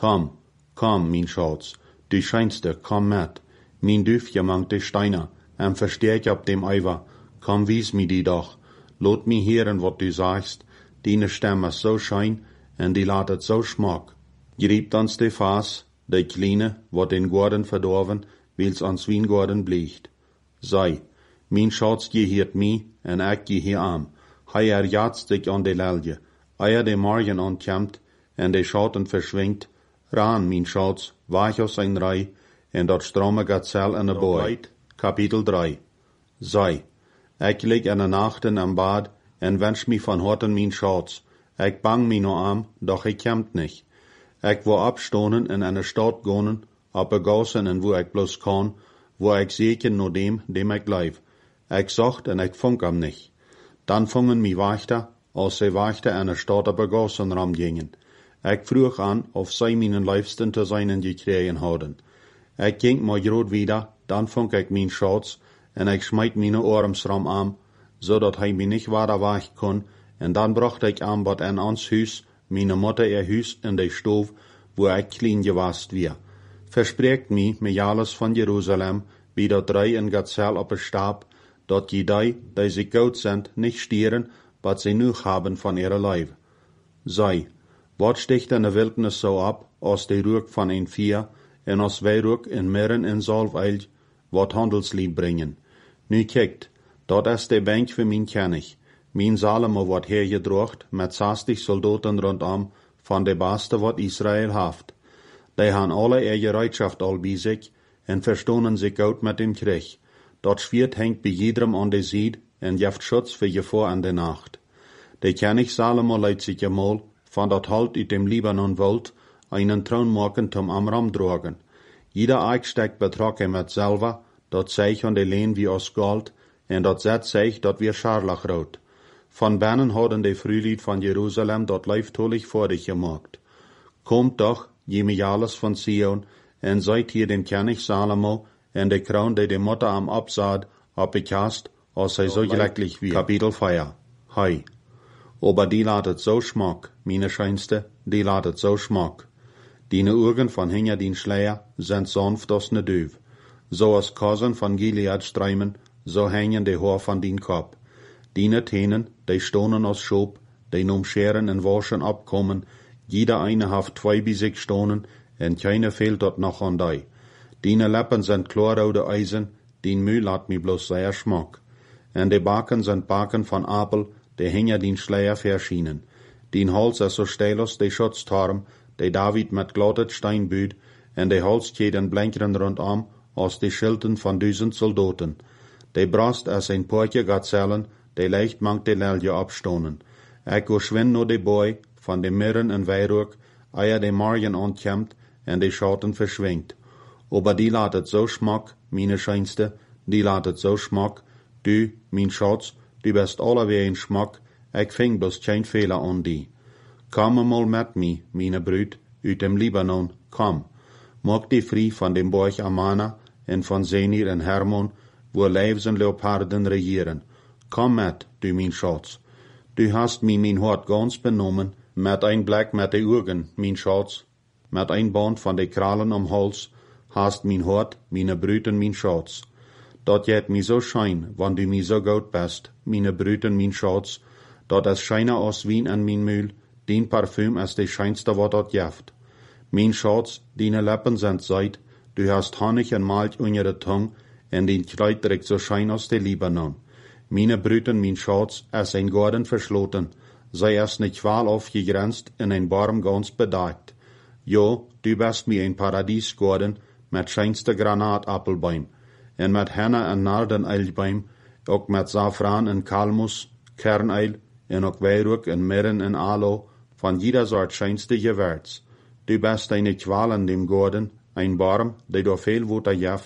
Kom, mijn schatz, du scheinste, kom met. Mijn dufje mangt de steiner, en versteert op dem Eiver. Kom, wies mi die doch. Laat mi hören, wat du sagst. Deine Stimme is zo schein, en die laat het zo smak. Griebt ons de Fass, de kleine, wat den Gordon verdorven, wils ans Wiengorden bliegt. Sei, mijn schatz geheert mi, en ik geheer am. Hij erjatst sich an de lelje. Eier de morgen ontkomt, en de schatten verschwingt. Raan, mijn schatz, wach aus ein Rei, en dat strome Gazell in de boy. Kapitel 3. Sei, ik lig in de nachten am Bad, en wünsch mi van harten mijn schatz. Ik bang mi no am, doch ik komt nicht. Ik wil abstonen en in de stad gonen, op gassen en wo ik bloß kan, wo ik zeker no dem ik blijf. Ik zocht en ik funk am nicht. Dan fungen mi Wachter, als ze Wachter in de stad op gassen ram gingen. Ik vroeg an, of zij mijn liefsten te zijn gekregen hadden. Ik ging maar groot wieder, dan funk ik mijn schatz, en ik smijt mijn arms ram am, zodat hij mi nicht weiter weg kon, en dan bracht ik aan wat in ons huis, mijn moeder ihr huis in de stoof, wo ik klein gewast weer. Verspreekt me alles van Jeruzalem, wie dat drei in Gazell op een stab, dat die zich goud zijn, nicht stieren, wat ze nu hebben van ihre Leib. Sei, wat sticht in de wildnis zo ab, als de rook van een vier, en als wij rook in mirren en zalfeil, wat handelslied brengen. Nu kijkt, dat is de bank voor mijn kennig. Mijn Salomo wordt hergedrocht, met 60 soldaten rondom, van de beste wat Israël heeft. Die han alle ihre Reitschaft al bij zich, en verstonen zich goed met dem Krieg. Dat Schwert hängt bij jedem an de Sied, en jeft Schutz für Gefahr an de Nacht. De König Salomo leidt sich einmal, van dat halt uit dem Libanon wolt, einen Thron maken zum Amram drogen. Jeder Eichsteck betrag met Silber, dat zeig an de Lehn wie aus Gold, en dat zet zeig dat wie Scharlachrood. Van binnen hadden de Frühlied van Jeruzalem dat leiftolig voor dich gemaakt. Komt doch, je alles van Sion, en seid hier dem König Salomo, en de kroon die de Mutter am Absaad, abgekast, als hij zo gelecklich wie. Kapitel 4. Hei. Aber die laat het zo smak, meine scheinste, die laat het zo smak. Diene Augen van hinger dien Schleier, sind sanft als ne Duif. Zo als Kosen van Gilead strijmen, zo hängen de Haar van dien Kop. Diene Tenen, die stonen als Schoop, die nom Scheren en Waschen abkommen, jeder eine haft 2 bij sich stonen, en keine fehlt dort noch an die. Diene Lippen sind klarrode Eisen, dien Mühl laat mi bloß sehr schmack. En de Baken sind Baken van Apel, die hinger dien Schleier verschienen. Dien Hals is so steil als de Schutzturm, de David met glottet Stein büht, en de Halsketen blinkeren rondom, als de Schilden van 1000 Soldaten. De Brast is een poortje Gazellen, de leicht mangt de lelje abstonen. Ik go schwinn no de boy, van de Mirren en Weirook, eier de morgen ontkomt, en de Schatten verschwingt. Aber die laat het zo schmak, meine scheinste, die laat het zo schmak, du, mijn Schatz, du bist allewee een schmak, ik ving bloß geen Fehler an die. Kom mal met me, meine Brüd, uit dem Libanon, kom. Maak die vrij van dem Borg Amana, en van Senir en Hermon, wo Leifs en Leoparden regieren. Kom met, du mijn Schatz. Du hast mi mijn hart ganz benommen, met een blik met de Augen, mijn Schatz, met een band van de kralen om Hals, hast mijn hart, meine Brüd en mijn Schatz. Dat jet mi so schein, wann du mi so gut bist, meine Brüd en mijn Schatz, dat es scheiner als Wien en mijn Mühl, dien Parfüm is de scheinste wat dat jeft. Mijn Schatz, diene Lippen sind seid, du hast Honig en Malch unter de Tung, en dien Kleid direkt so schein als de Libanon. Meine Brüd en mijn Schatz is een Garten verschloten, zij is nicht waal aufgegrenzt in een Baum ganz bedeckt. Jo, du bist mi een Paradiesgarten, met scheinste Granatappelbaum, en met Henna en Nardeneilbaum, ook met Safran en Kalmus, Kerneil, en ook Weirook en Mirren en Aloe, van jeder soort scheinste Gewürz. Du bist eine Qual in dem Garten, ein Baum, die door veel water jeft,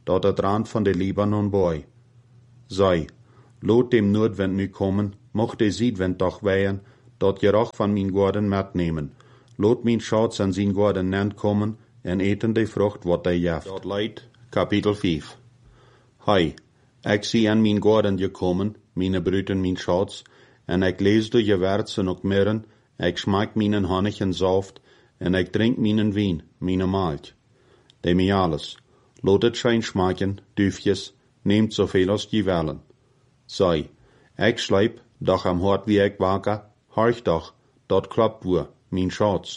dat het rand van de Libanon boy. Sei, lot dem Noordwind nu komen, mocht de Südwind doch weien, dat je auch van mijn gorden metnemen. Lot mijn schatz aan zijn gorden nent komen, en eten de vrucht wat hij jeft. Dat leidt, kapitel 5. Hei, ik zie aan mijn gorden gekomen, mijn bruten, mijn schatz, en ik lees door je werzen ook mirren, ik smaak mijn honig en saft, en ik drink mijn wien, mijn malt. De mij alles, lot het schijn smaken, duifjes, neemt zoveel als je willen. Sei, ik slijp, doch am hart wie ik waker, horch doch, dat klopt woe, mijn schatz.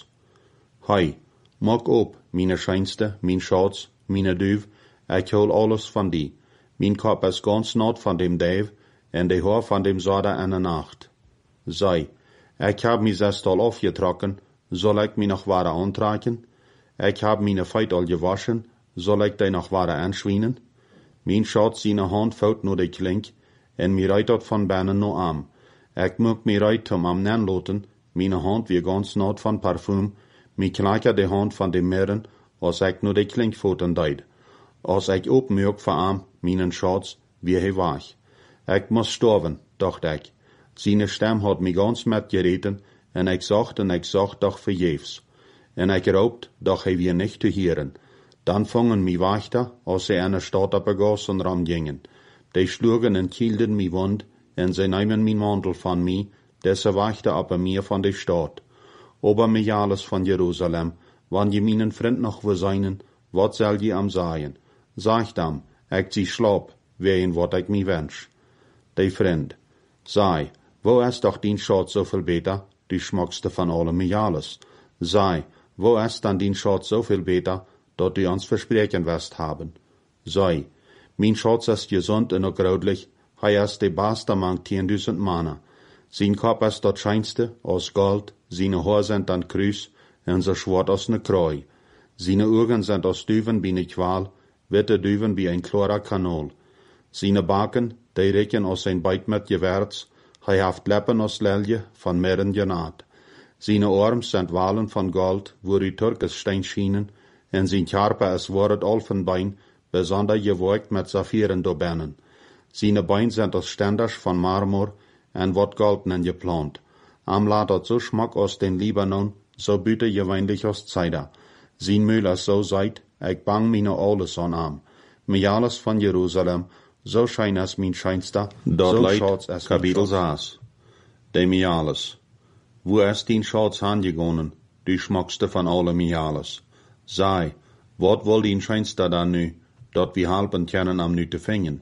Hei, maak op, mijn schijnste, mijn schatz, mijn duif, ik hol alles van die. Mijn kop is ganz nat van dem duif, en de haar van dem zoda in de nacht. Sei, ik heb mij zestal afgetrokken, zal ik mij nog ware aantrekken? Ik heb mijn feit al gewaschen, zal ik die nog ware aanschwienen? Mijn schatz zijn hand fout naar de klink, en mij rijdt dat van binnen naar arm. Ik moet mij rijdt om am nen loten, mijn hand weer ganz nat van parfum, mij klakker de hand van de mirren, als ik naar de klinkvoeten deed. Als ik opmerk van arm, mijn schatz, wie hij waag. Ik moest sterven, dacht ik. Zijn stem had mij ganz metgereten, en ik zocht doch vergeefs. En ik roopt, doch hij weer niet te hieren. Dan vangen mij wachter, als ze aan de stad op een gassenram gingen. Die sloegen en kielden mij wond, en ze namen mijn mantel van mij, deze wachter op een meer van de stad. Ober mij alles van Jeruzalem, wanneer je mijn vriend nog wil zijn, wat zal je am zeggen? Zeg dan, ik zie slaap, ween wat ik mij wens. De vriend, sei, wo is doch dien schatz zoveel beter, die schmackste van alle mij alles? Sei, wo is dan dien schatz zoveel beter, dat die ons verspreken west haben? Sei, mijn schatz is gezond en ook roodlich, hij is de beste mang 10.000 mannen. Zijn kop is dat schijnste, als gold, zijn haar zijn dan kruis, en zo zwart als ne krooi. Zijn ogen zijn als duven bij een kwaal, witte duven bij een klarer kanal. Zijn baken, die rekken als zijn buik met gewerts, hij heeft leppen als lelje van midden genaad. Zijn arms zijn walen van gold, wo die Turkes steen schienen, en zijn karpe is wordt alfenbein, bijzonder geworkt met saffieren doorbinnen. Zijn bein zijn als stenders van marmor, en wordt golden geplant. Am laat dat zo schmak als den Libanon, zo büte gewöhnlich als Zeider. Zijn mühl is zo zeit, ik bang meine alles aan am. Mij alles van Jeruzalem, zo schijn as mijn schijnste, dat leidt kapitel 6. De mij alles. Wo is dien schatz aangegonnen, die schmakste van alle mij alles? Sei, wat wil dien schijnste dan nu, dat we helpen kennen am nu te vingen?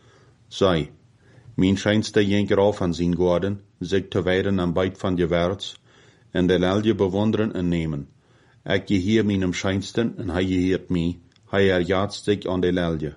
Sei, mijn schijnste jenker af aan zijn gorden, zich te wijden aan bijt van gewerts, en de lelje bewonderen en nemen. Ik geheer mijn schijnsten, en hij geheert mij, hij erjaagt zich aan de lelje.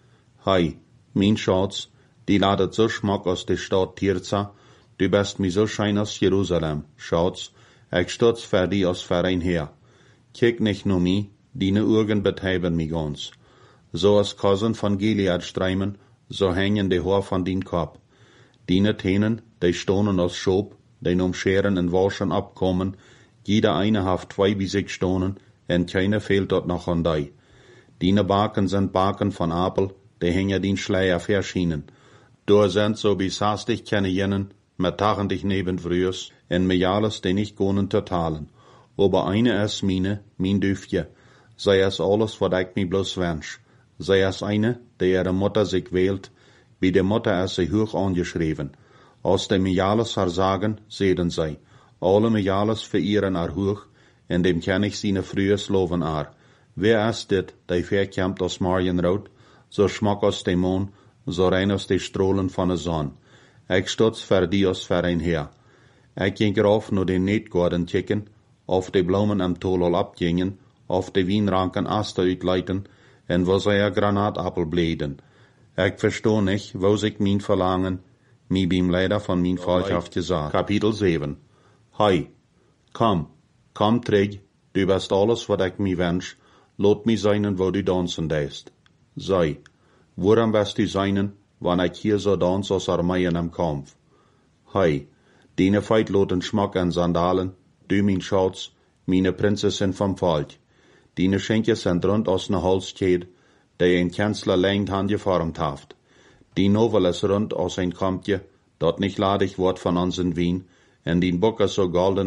Hij, mijn schatz, die laat het zo schmak als de stad Tirza, du bist mij zo schijn als Jeruzalem, schatz, ik stutz voor die als voor een heer. Kijk nicht nur mij, die Augen betreiben mij ganz. So als Kosen van Gilead streimen, so hängen de Haar van dien Kop. Dine Tenen, die stonen als Schob, die um Scheren en Waschen abkommen, jeder eine haft 2 bis 6 stonen, en keine fehlt dort noch an die. Dine Baken sind Baken van Apel, die hängen dien Schleier verschienen. Door sind so bis hastig kenne jenen, met tachendig neben frühers, en mij alles die nicht gonen totalen. Aber eine is mijn Düfje. Zij is alles wat ik mij bloß wens. Zij is eine, die ihre Mutter sich wählt, wie de Mutter is sie hoch angeschreven. Als de mij alles haar sagen, zeden zij. Alle mij alles verehren haar hoch, en dem ken ich seine frühes loven haar. Wer is dit, die verkämpt als Marienrood, so schmack als de Mond, so rein als de Strohlen van de zon. Ik stutz voor die als voor een heer. Ik ging eraf naar de Neetgarten kijken, of de bloemen am Tol al abgingen, of de Wienranken Aster uitleiten, en wo zij Granaatappel bleden. Ik verstoor nicht, wo sich mijn verlangen, mij beim leider van mijn Volkschaft gesagt. Kapitel 7. Hei, kom terug, du bist alles wat ik mij wens, laat mij zijn wo du dansen deist. Sei, waarom bist du zijn, wanneer ik hier zo dans als Armeien am Kampf? Hei, dine feit loten schmack an Sandalen, du mijn schatz, meine Prinzessin vom Volk. Dine Schenkjes sind rund aus ne Holzkette, die ein Kanzler längst angeformt haft. Die Novel ist rund aus ein Kampje, dort nicht ladig wird von unseren Wien, en die Bucke so golden